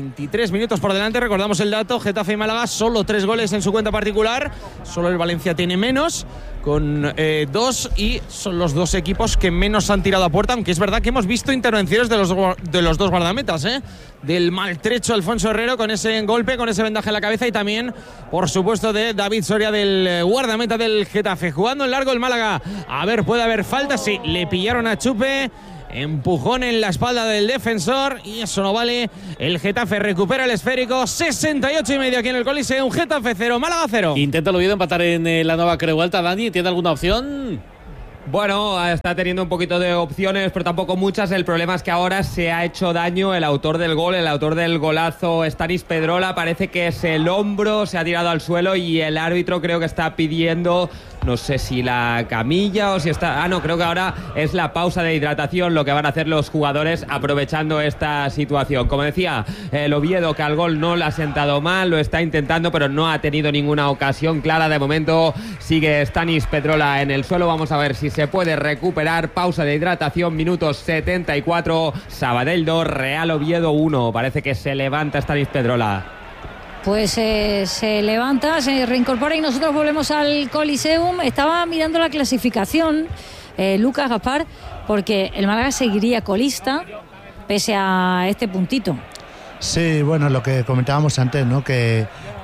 23 minutos por delante, recordamos el dato, Getafe y Málaga, solo 3 goles en su cuenta particular, solo el Valencia tiene menos, con 2, y son los dos equipos que menos han tirado a puerta, aunque es verdad que hemos visto intervenciones de los dos guardametas, del maltrecho Alfonso Herrero con ese golpe, con ese vendaje en la cabeza, y también, por supuesto, de David Soria, del guardameta del Getafe. Jugando en largo el Málaga, a ver, puede haber falta, sí, le pillaron a Chupe. Empujón en la espalda del defensor y eso no vale. El Getafe recupera el esférico. 68,5 aquí en el Coliseum. Getafe 0, Málaga 0. Intenta el Oviedo empatar en la nueva Creu Alta. Dani, ¿tiene alguna opción? Bueno, está teniendo un poquito de opciones, pero tampoco muchas. El problema es que ahora se ha hecho daño el autor del gol, el autor del golazo, Stanis Pedrola. Parece que es el hombro, se ha tirado al suelo y el árbitro creo que está pidiendo, no sé si la camilla o si está... no, creo que ahora es la pausa de hidratación lo que van a hacer los jugadores aprovechando esta situación. Como decía, el Oviedo, que al gol no le ha sentado mal, lo está intentando, pero no ha tenido ninguna ocasión clara. De momento sigue Stanis Pedrola en el suelo. Vamos a ver si se puede recuperar. Pausa de hidratación, minutos 74. Sabadell 2, Real Oviedo 1. Parece que se levanta Stanis Pedrola. Pues se levanta, se reincorpora y nosotros volvemos al Coliseum. Estaba mirando la clasificación, Lucas, Gaspar, porque el Málaga seguiría colista pese a este puntito. Sí, bueno, lo que comentábamos antes, ¿no? Que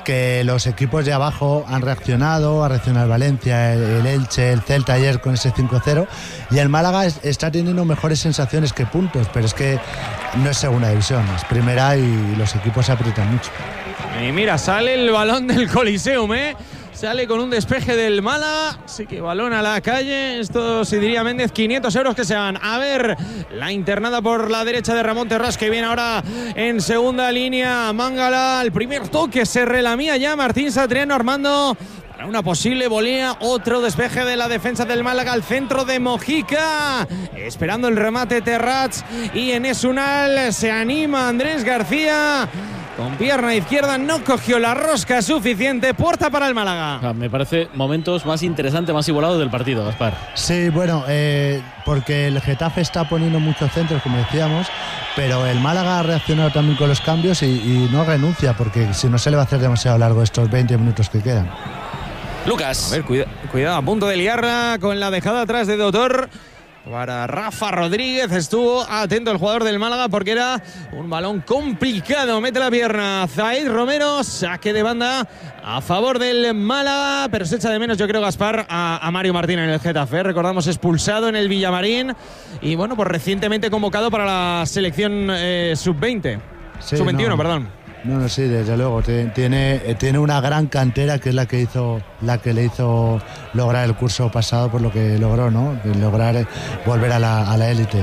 los equipos de abajo han reaccionado, ha reaccionado el Valencia, el Elche, el Celta ayer con ese 5-0, y el Málaga está teniendo mejores sensaciones que puntos, pero es que no es segunda división, es primera y los equipos se aprietan mucho. Y mira, sale el balón del Coliseum, Sale con un despeje del Málaga, así que balón a la calle. Esto, si diría Méndez, 500 euros que se van. A ver, la internada por la derecha de Ramón Terrás, que viene ahora en segunda línea. Mangala, el primer toque, se relamía ya Martín Satriano armando para una posible volea. Otro despeje de la defensa del Málaga al centro de Mojica, esperando el remate Terrats y Enes Unal. Se anima Andrés García. Con pierna izquierda no cogió la rosca suficiente. Puerta para el Málaga. Me parece momentos más interesantes, más igualados del partido, Gaspar. Sí, bueno, porque el Getafe está poniendo muchos centros, como decíamos, pero el Málaga ha reaccionado también con los cambios y no renuncia, porque si no se le va a hacer demasiado largo estos 20 minutos que quedan. Lucas. A ver, cuidado, a punto de liarla con la dejada atrás de Doctor. Para Rafa Rodríguez, estuvo atento el jugador del Málaga porque era un balón complicado. Mete la pierna Zaid Romero, saque de banda a favor del Málaga, pero se echa de menos, yo creo, Gaspar, a Mario Martín en el Getafe. Recordamos, expulsado en el Villamarín y bueno, pues recientemente convocado para la selección sub-20, sí, sub-21, perdón. No, sí, desde luego. Tiene una gran cantera que es la que le hizo lograr el curso pasado por lo que logró, ¿no? De lograr volver a la élite.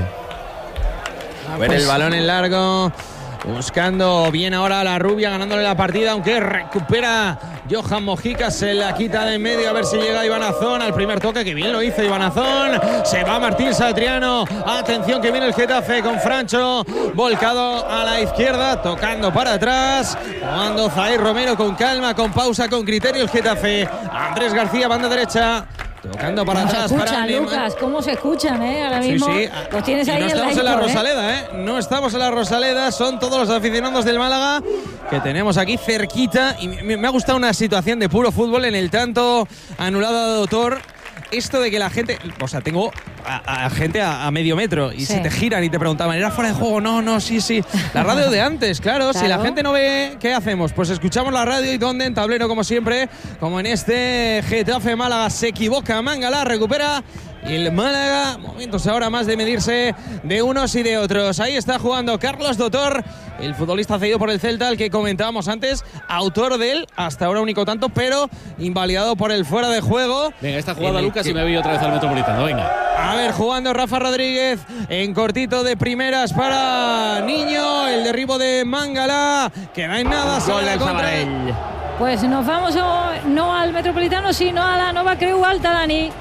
A ver, el balón en largo. Buscando bien ahora a la rubia, ganándole la partida, aunque recupera Johan Mojica, se la quita de en medio, a ver si llega Iván Azón al primer toque, que bien lo hizo Iván Azón. Se va Martín Satriano, atención que viene el Getafe con Francho, volcado a la izquierda, tocando para atrás, jugando Zaid Romero con calma, con pausa, con criterio el Getafe. Andrés García, banda derecha. Tocando para atrás. ¿Cómo se escuchan, Lucas? ¿Cómo se escuchan, Ahora mismo. Sí. Los tienes ahí no estamos en la Rosaleda, No estamos en la Rosaleda. Son todos los aficionados del Málaga que tenemos aquí cerquita. Y me ha gustado una situación de puro fútbol en el tanto anulado a Doctor. Esto de que la gente... O sea, tengo a gente a medio metro y se te giran y te preguntaban, ¿era fuera de juego? No, sí. La radio de antes, claro. Si la gente no ve, ¿qué hacemos? Pues escuchamos la radio y donde en tablero, como siempre, como en este Getafe Málaga. Se equivoca Mangala, recupera el Málaga. Momentos ahora más de medirse de unos y de otros. Ahí está jugando Carlos Doctor, el futbolista cedido por el Celta, el que comentábamos antes, autor del hasta ahora único tanto, pero invalidado por el fuera de juego. Venga, esta jugada, Lucas, y me voy otra vez al Metropolitano. Venga. A ver, jugando Rafa Rodríguez en cortito de primeras para Niño. El derribo de Mangala, que no hay nada. Gol del Sabadell. Pues nos vamos no al Metropolitano, sino a la nueva Creu Alta, Dani.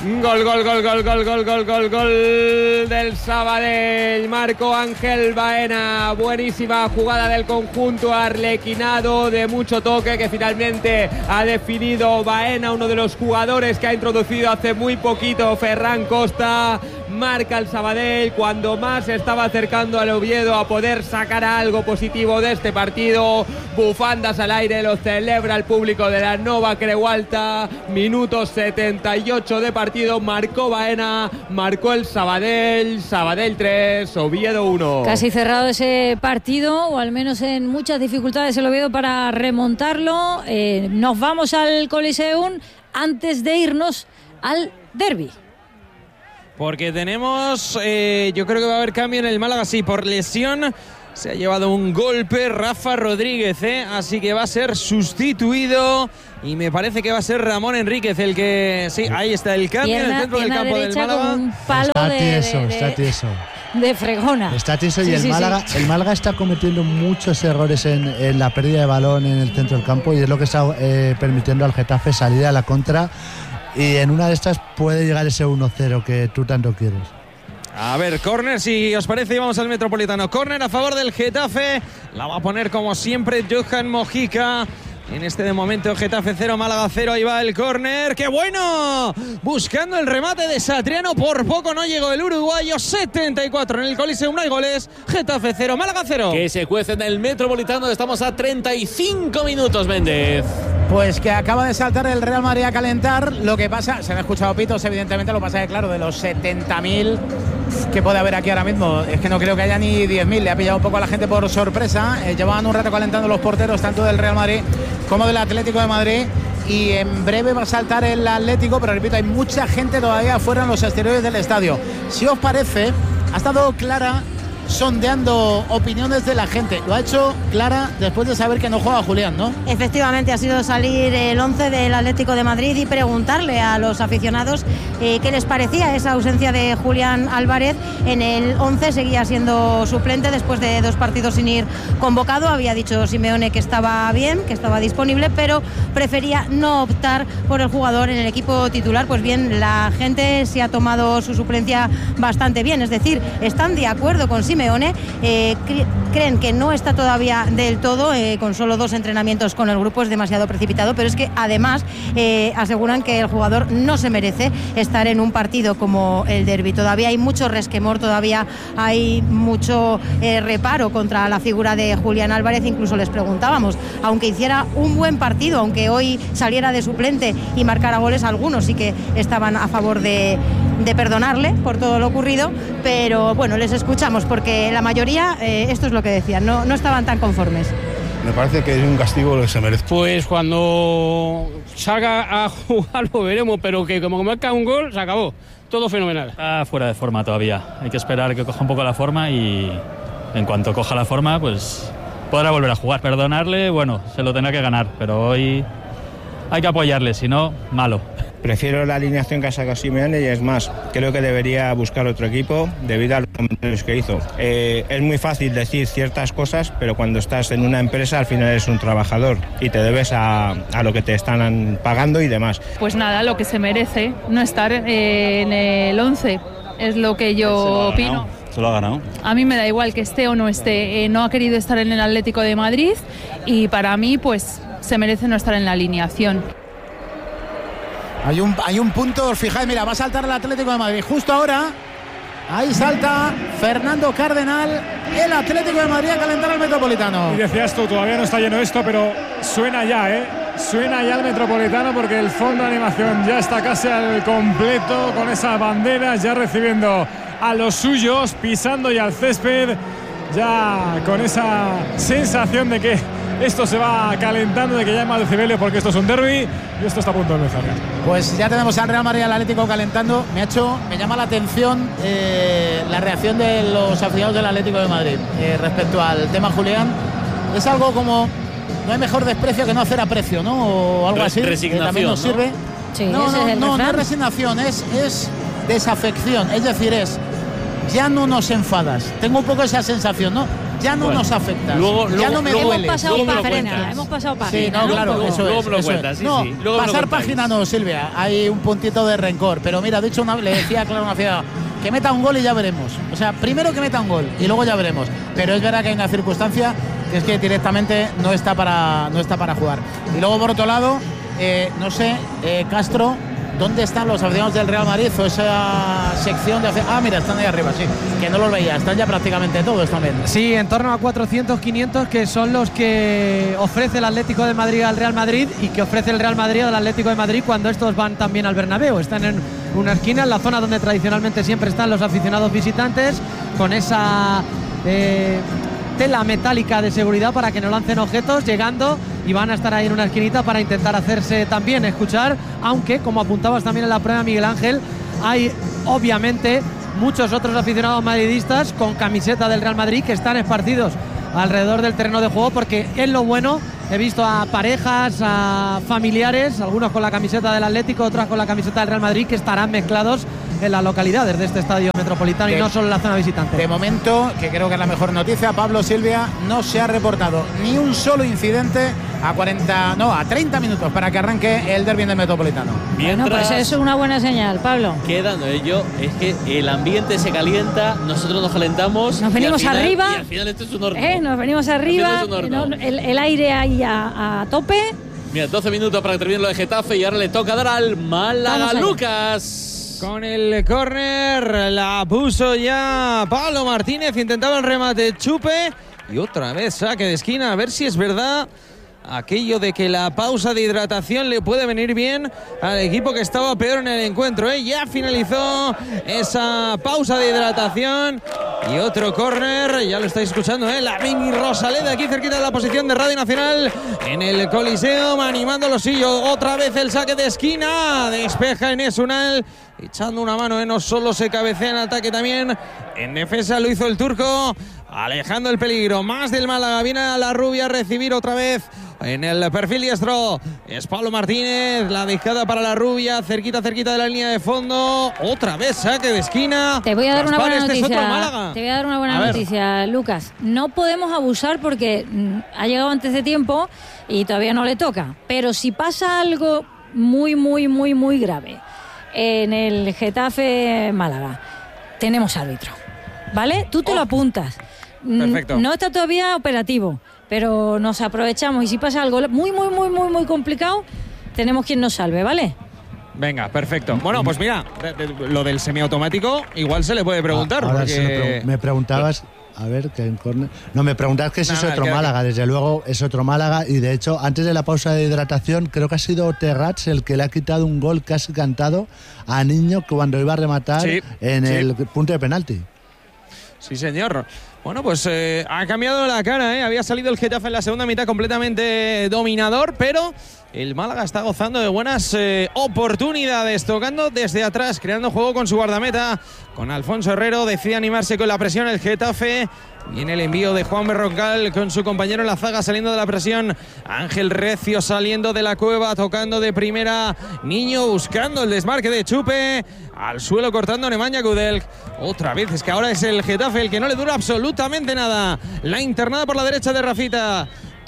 Gol del Sabadell. Marco Ángel Baena. Buenísima jugada del conjunto arlequinado, de mucho toque, que finalmente ha definido Baena, uno de los jugadores que ha introducido hace muy poquito Ferran Costa. Marca el Sabadell cuando más se estaba acercando al Oviedo a poder sacar algo positivo de este partido. Bufandas al aire, lo celebra el público de la Nova Creu Alta. Minuto 78 de partido, marcó Baena, marcó el Sabadell. Sabadell 3, Oviedo 1. Casi cerrado ese partido, o al menos en muchas dificultades el Oviedo para remontarlo. Nos vamos al Coliseum antes de irnos al derbi. Porque tenemos, yo creo que va a haber cambio en el Málaga, sí, por lesión. Se ha llevado un golpe Rafa Rodríguez, así que va a ser sustituido. Y me parece que va a ser Ramón Enríquez el que... Sí, ahí está el cambio en el centro del campo del Málaga. Con un palo está tieso. De fregona. Está tieso, y el Málaga está cometiendo muchos errores en la pérdida de balón en el centro del campo, y es lo que está permitiendo al Getafe salir a la contra. Y en una de estas puede llegar ese 1-0 que tú tanto quieres. A ver, córner, si os parece, y vamos al Metropolitano. Córner a favor del Getafe. La va a poner como siempre Johan Mojica. En este de momento Getafe 0, Málaga 0. Ahí va el córner. ¡Qué bueno! Buscando el remate de Satriano. Por poco no llegó el uruguayo. 74 en el Coliseum. No hay goles. Getafe 0, Málaga 0. Que se cuece en el Metropolitano. Estamos a 35 minutos, Méndez. Pues que acaba de saltar el Real Madrid a calentar. Lo que pasa, se han escuchado pitos, evidentemente. Lo que pasa es que, claro, de los 70.000 que puede haber aquí ahora mismo, es que no creo que haya ni 10.000. Le ha pillado un poco a la gente por sorpresa. Llevaban un rato calentando los porteros, tanto del Real Madrid como del Atlético de Madrid. Y en breve va a saltar el Atlético, pero repito, hay mucha gente todavía afuera en los exteriores del estadio. Si os parece, ha estado Clara sondeando opiniones de la gente. Lo ha hecho Clara después de saber que no juega Julián, ¿no? Efectivamente, ha sido salir el 11 del Atlético de Madrid y preguntarle a los aficionados qué les parecía esa ausencia de Julián Álvarez. En el 11 seguía siendo suplente después de 2 partidos sin ir convocado. Había dicho Simeone que estaba bien, que estaba disponible, pero prefería no optar por el jugador en el equipo titular. Pues bien, la gente se ha tomado su suplencia bastante bien, es decir, están de acuerdo con Simeone. Creen que no está todavía del todo, con solo 2 entrenamientos con el grupo es demasiado precipitado, pero es que además aseguran que el jugador no se merece estar en un partido como el derbi. Todavía hay mucho resquemor, todavía hay mucho reparo contra la figura de Julián Álvarez. Incluso les preguntábamos, aunque hiciera un buen partido, aunque hoy saliera de suplente y marcara goles, algunos sí que estaban a favor de perdonarle por todo lo ocurrido, pero bueno, les escuchamos, porque la mayoría, esto es lo que decían, no estaban tan conformes. Me parece que es un castigo lo que se merece. Pues cuando salga a jugar lo veremos, pero que como marca un gol, se acabó. Todo fenomenal. Está fuera de forma todavía. Hay que esperar que coja un poco la forma, y en cuanto coja la forma, pues podrá volver a jugar. Perdonarle, bueno, se lo tendrá que ganar, pero hoy hay que apoyarle, si no, malo. Prefiero la alineación que ha sacado Simeone, y es más, creo que debería buscar otro equipo debido a los comentarios que hizo. Es muy fácil decir ciertas cosas, pero cuando estás en una empresa al final eres un trabajador y te debes a lo que te están pagando y demás. Pues nada, lo que se merece, no estar en el 11, es lo que yo opino. Se lo ha ganado. A mí me da igual que esté o no esté, no ha querido estar en el Atlético de Madrid, y para mí pues se merece no estar en la alineación. Hay un punto, os fijáis, mira, va a saltar el Atlético de Madrid justo ahora. Ahí salta Fernando Cardenal, el Atlético de Madrid a calentar al Metropolitano. Y decías tú, todavía no está lleno esto, pero suena ya, suena ya el Metropolitano, porque el fondo de animación ya está casi al completo, con esas banderas, ya recibiendo a los suyos, pisando ya el césped, ya con esa sensación de que esto se va calentando, de que ya hay más decibelios, porque esto es un derbi y esto está a punto de empezar. Pues ya tenemos al Real Madrid y al Atlético calentando. Me llama la atención la reacción de los aficionados del Atlético de Madrid respecto al tema Julián. Es algo como, no hay mejor desprecio que no hacer aprecio, ¿no? O algo así. Resignación, también nos sirve. ¿no? Sí, no es resignación, es desafección. Es decir, ya no nos enfadas. Tengo un poco esa sensación, ¿no? ya no nos afecta. Ya no me duele. Hemos pasado página. Sí, no, claro, eso es. No, pasar página no, Silvia. Hay un puntito de rencor. Pero mira, de hecho, le decía claro una ciudad que meta un gol y ya veremos. O sea, primero que meta un gol y luego ya veremos. Pero es verdad que hay una circunstancia que es que directamente no está para jugar. Y luego, por otro lado, no sé, Castro, ¿dónde están los aficionados del Real Madrid o esa sección de mira, están ahí arriba, sí, que no los veía, están ya prácticamente todos también. Sí, en torno a 400, 500, que son los que ofrece el Atlético de Madrid al Real Madrid y que ofrece el Real Madrid al Atlético de Madrid cuando estos van también al Bernabéu. Están en una esquina, en la zona donde tradicionalmente siempre están los aficionados visitantes, con esa tela metálica de seguridad para que no lancen objetos, llegando, y van a estar ahí en una esquinita para intentar hacerse también escuchar, aunque, como apuntabas también en la prueba, Miguel Ángel, hay obviamente muchos otros aficionados madridistas con camiseta del Real Madrid que están esparcidos alrededor del terreno de juego, porque es lo bueno. He visto a parejas, a familiares, algunos con la camiseta del Atlético, otros con la camiseta del Real Madrid, que estarán mezclados en las localidades de este estadio metropolitano y no solo en la zona visitante. De momento, que creo que es la mejor noticia, Pablo, Silvia, no se ha reportado ni un solo incidente a 30 minutos para que arranque el derbi del Metropolitano. Bueno, pues eso es una buena señal, Pablo. Quedando ello, es que el ambiente se calienta, nosotros nos calentamos. Nos venimos arriba. Y al final esto es un horno. Nos venimos arriba, el aire ahí a tope. Mira, 12 minutos para que termine lo de Getafe y ahora le toca dar al Málaga. Lucas. Con el córner la puso ya Pablo Martínez, intentaba el remate Chupe y otra vez saque de esquina, a ver si es verdad aquello de que la pausa de hidratación le puede venir bien al equipo que estaba peor en el encuentro, Ya finalizó esa pausa de hidratación y otro córner, ya lo estáis escuchando, la Mini Rosaleda aquí cerquita de la posición de Radio Nacional en el Coliseum, animando los sillos, otra vez el saque de esquina, despeja Enes Unal, echando una mano, no solo se cabecea en ataque, también en defensa lo hizo el turco, alejando el peligro, más del Málaga, viene a la Rubia a recibir otra vez en el perfil diestro, es Pablo Martínez, la dejada para la Rubia, cerquita de la línea de fondo, otra vez saque de esquina. Te voy a dar una buena noticia, te voy a dar una buena noticia, Lucas, no podemos abusar porque ha llegado antes de tiempo y todavía no le toca, pero si pasa algo muy, muy, muy, muy grave en el Getafe Málaga, tenemos árbitro, ¿vale? Tú te lo apuntas. Perfecto. No está todavía operativo, pero nos aprovechamos y si pasa algo muy, muy, muy, muy, muy complicado, tenemos quien nos salve, ¿vale? Venga, perfecto. Bueno, pues mira, lo del semiautomático igual se le puede preguntar. Ahora porque... me preguntabas... A ver, que en córner. No, me preguntas que si es otro Málaga, desde luego es otro Málaga y de hecho antes de la pausa de hidratación creo que ha sido Terrats el que le ha quitado un gol casi cantado a Niño cuando iba a rematar el punto de penalti. Sí, señor. Bueno, pues ha cambiado la cara, Había salido el Getafe en la segunda mitad completamente dominador, pero el Málaga está gozando de buenas oportunidades, tocando desde atrás, creando juego con su guardameta, con Alfonso Herrero, decide animarse con la presión el Getafe. Viene el envío de Juan Berrocal con su compañero en la zaga saliendo de la presión. Ángel Recio saliendo de la cueva, tocando de primera. Niño buscando el desmarque de Chupe. Al suelo cortando Nemanja Kudelj. Otra vez, es que ahora es el Getafe el que no le dura absolutamente nada. La internada por la derecha de Rafita.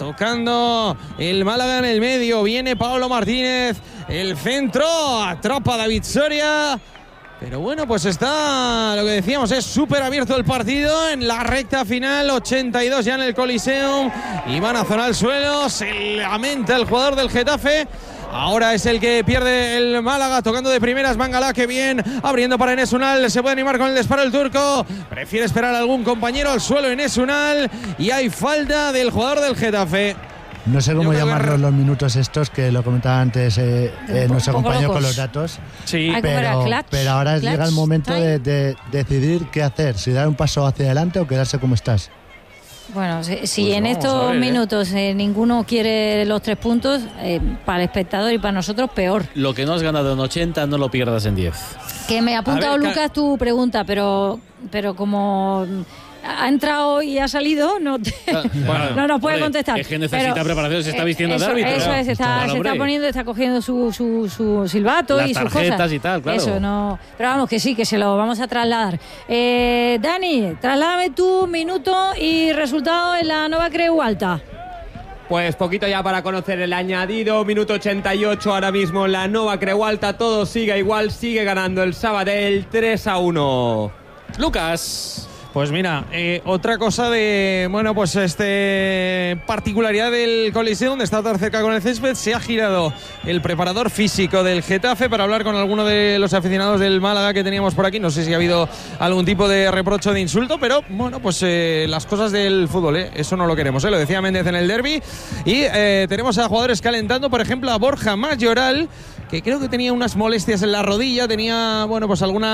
Tocando el Málaga en el medio. Viene Pablo Martínez. El centro. Atrapa a David Soria. Pero bueno, pues está, lo que decíamos, es súper abierto el partido en la recta final, 82 ya en el Coliseum, y van a zonar el suelo, se lamenta el jugador del Getafe. Ahora es el que pierde el Málaga, tocando de primeras Mangala, que bien, abriendo para Enes Unal, se puede animar con el disparo el turco, prefiere esperar a algún compañero al suelo Enes Unal, y hay falta del jugador del Getafe. No sé cómo llamarlos los minutos estos, que lo comentaba antes nuestro compañero con los datos. Sí, pero ahora llega el momento de decidir qué hacer, si dar un paso hacia adelante o quedarse como estás. Bueno, si en estos minutos ninguno quiere los 3 puntos, para el espectador y para nosotros peor. Lo que no has ganado en 80 no lo pierdas en 10. Que me ha apuntado Lucas tu pregunta, pero como ha entrado y ha salido, no nos puede contestar. Es que necesita preparación, se está vistiendo de árbitro. Eso es, se está poniendo, está cogiendo su silbato y sus cosas. Y tal, claro. Eso, no. Pero vamos, que sí, que se lo vamos a trasladar. Dani, trasládame tu minuto y resultado en la Nova Creu Alta. Pues poquito ya para conocer el añadido, minuto 88 ahora mismo la Nova Creu Alta, todo sigue igual, sigue ganando el Sabadell 3-1. Lucas. Pues mira, otra cosa de, bueno, pues particularidad del Coliseo, donde está tan cerca con el césped, se ha girado el preparador físico del Getafe para hablar con alguno de los aficionados del Málaga que teníamos por aquí. No sé si ha habido algún tipo de reproche o de insulto, pero bueno, pues las cosas del fútbol, eso no lo queremos, lo decía Méndez en el derbi. Y tenemos a jugadores calentando, por ejemplo, a Borja Mayoral, que creo que tenía unas molestias en la rodilla, tenía, bueno, pues algún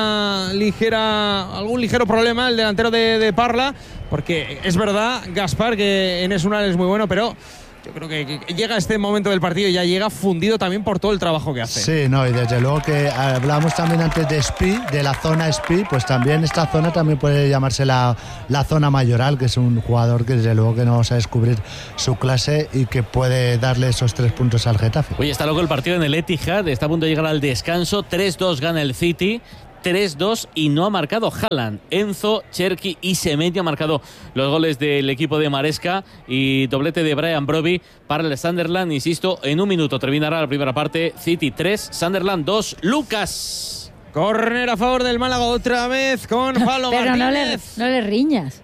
ligero problema el delantero de Parla, porque es verdad, Gaspar, que Enes Unal es muy bueno, pero yo creo que llega este momento del partido y ya llega fundido también por todo el trabajo que hace. Sí, no, y desde luego que hablamos también antes de Espí, de la zona Espí, pues también esta zona también puede llamarse la zona Mayoral, que es un jugador que desde luego que no vamos a descubrir su clase y que puede darle esos 3 puntos al Getafe. Oye, está loco el partido en el Etihad, está a punto de llegar al descanso, 3-2 gana el City. 3-2 y no ha marcado Haaland. Enzo, Cherki y Semedo han marcado los goles del equipo de Maresca y doblete de Brian Brobbey para el Sunderland. Insisto, en un minuto terminará la primera parte. City 3, Sunderland 2. Lucas. Córner a favor del Málaga otra vez con Pablo Pero Martínez. no le riñas.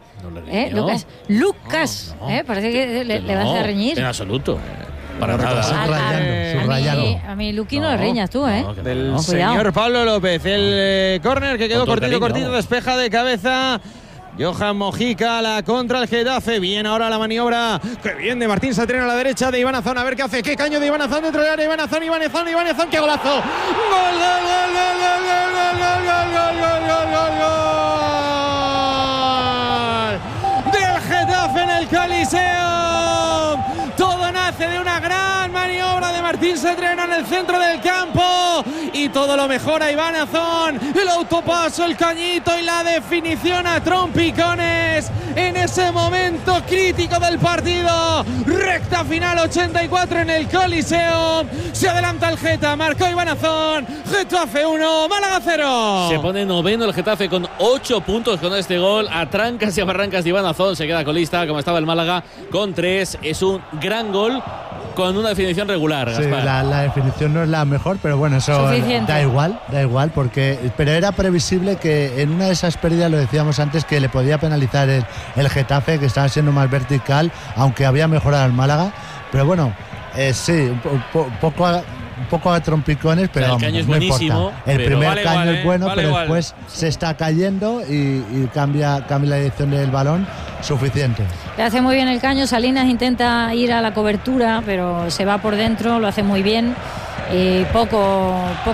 Lucas. No. Parece que le vas a reñir. En absoluto. Para nada. Subrayando. A mí Luqui no le riñas tú, Del señor Pablo López. El córner que quedó cortito, despeja de cabeza Johan Mojica, la contra el Getafe. Bien ahora la maniobra. Que bien de Martín Satriano a la derecha de Iván Azón. A ver qué hace. Qué caño de Iván Azón dentro del área. Iván Azón. Qué golazo. Gol. Del Getafe en el Coliseo. Todo nace de una gran maniobra de Martín Satriano en el centro del campo y todo lo mejora Iván Azón, el autopaso, el cañito y la definición a trompicones en ese momento crítico del partido. Recta final 84 en el Coliseo, se adelanta el Geta, marcó Iván Azón. Getafe 1, Málaga 0. Se pone noveno el Getafe con 8 puntos con este gol. A trancas y a barrancas de Iván Azón se queda colista como estaba el Málaga con 3. Es un gran gol con una definición regular. Sí, la definición no es la mejor, pero bueno, eso da igual, pero era previsible que en una de esas pérdidas, lo decíamos antes, que le podía penalizar el Getafe, que estaba siendo más vertical, aunque había mejorado el Málaga, pero bueno, sí, un poco a trompicones, pero el caño es buenísimo. El primer caño es bueno, pero después se está cayendo y cambia la dirección del balón suficiente. Le hace muy bien el caño. Salinas intenta ir a la cobertura, pero se va por dentro, lo hace muy bien. Poco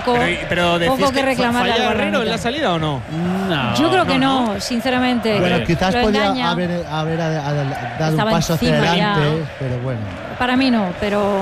que reclamar. ¿Falla Guerrero en la salida o no? Yo creo que no, sinceramente. Bueno, quizás podía haber dado un paso hacia adelante, pero bueno. Para mí no, pero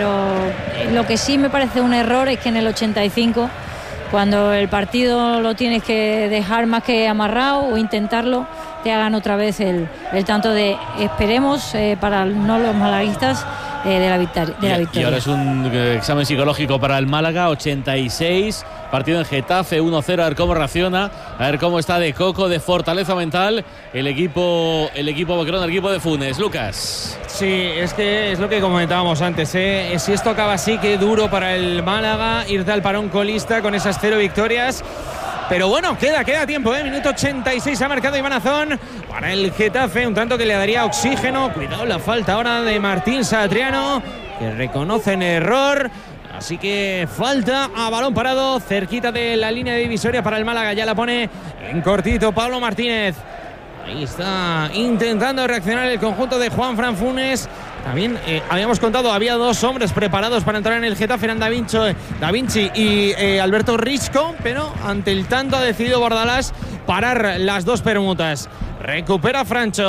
lo que sí me parece un error es que en el 85, cuando el partido lo tienes que dejar más que amarrado o intentarlo, te hagan otra vez el tanto de esperemos para no los malaguistas de la victoria. Y ahora es un examen psicológico para el Málaga. 86, partido en Getafe 1-0, a ver cómo reacciona, a ver cómo está de coco, de fortaleza mental el equipo boquerón, el equipo de Funes. Lucas. Sí, es que es lo que comentábamos antes, si esto acaba así, qué duro para el Málaga irte al parón colista con esas 0 victorias. Pero bueno, queda tiempo, minuto 86 ha marcado Iván Azón para el Getafe, un tanto que le daría oxígeno. Cuidado la falta ahora de Martín Satriano, que reconocen error. Así que falta a balón parado, cerquita de la línea divisoria para el Málaga. Ya la pone en cortito Pablo Martínez. Ahí está intentando reaccionar el conjunto de Juanfran Funes. También habíamos contado, había 2 hombres preparados para entrar en el Getafe, eran Da Vinci y Alberto Risco, pero ante el tanto ha decidido Bordalás parar las 2 permutas. Recupera Francho,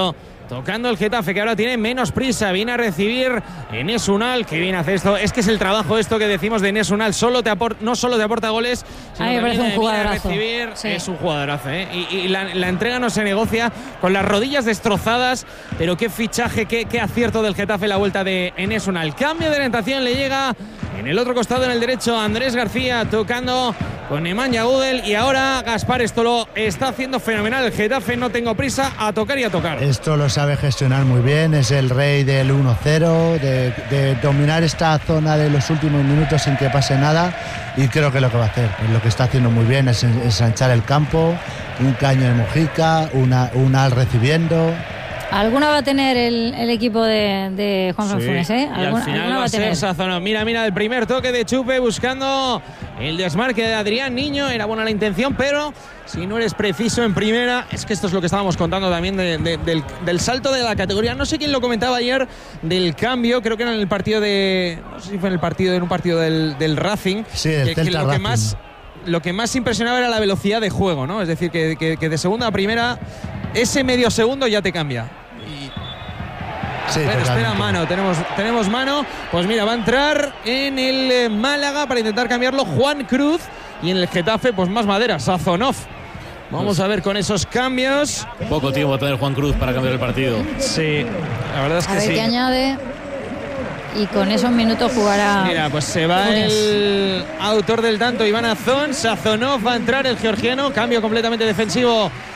tocando el Getafe, que ahora tiene menos prisa. Viene a recibir Enes Unal, que viene a hacer esto. Es que es el trabajo esto que decimos de Enes Unal. No solo te aporta goles, sino que viene a recibir. Sí. Es un jugadorazo, ¿eh? Y la entrega no se negocia, con las rodillas destrozadas. Pero qué fichaje, qué acierto del Getafe la vuelta de Enes Unal. Cambio de orientación, le llega en el otro costado, en el derecho, Andrés García, tocando con Nemanja Gudel. Y ahora Gaspar, esto lo está haciendo fenomenal. El Getafe, no tengo prisa, a tocar y a tocar. Esto lo sabe gestionar muy bien, es el rey del 1-0, de dominar esta zona de los últimos minutos sin que pase nada, y creo que lo que va a hacer, lo que está haciendo muy bien es ensanchar el campo, un Caño de Mujica, Unal recibiendo. Alguna va a tener el equipo de Juan Funes, ¿eh? Y al final va a ser Sazonov. Mira, el primer toque de Chupe buscando el desmarque de Adrián Niño. Era buena la intención, pero si no eres preciso en primera, es que esto es lo que estábamos contando también del salto de la categoría. No sé quién lo comentaba ayer del cambio, creo que era en el partido no sé si fue en un partido del Racing. Sí, el Celta Racing. Lo que más impresionaba era la velocidad de juego, ¿no? Es decir, que de segunda a primera, ese medio segundo ya te cambia. Sí, espera, mano, tenemos mano. Pues mira, va a entrar en el Málaga para intentar cambiarlo Juan Cruz, y en el Getafe, pues más madera, Sazonov. Vamos a ver con esos cambios. Poco tiempo va a tener Juan Cruz para cambiar el partido. Sí, la verdad es que sí. A ver qué añade. Y con esos minutos jugará. Mira, pues se va el autor del tanto, Iván Azón. Sazonov va a entrar, el georgiano. Cambio completamente defensivo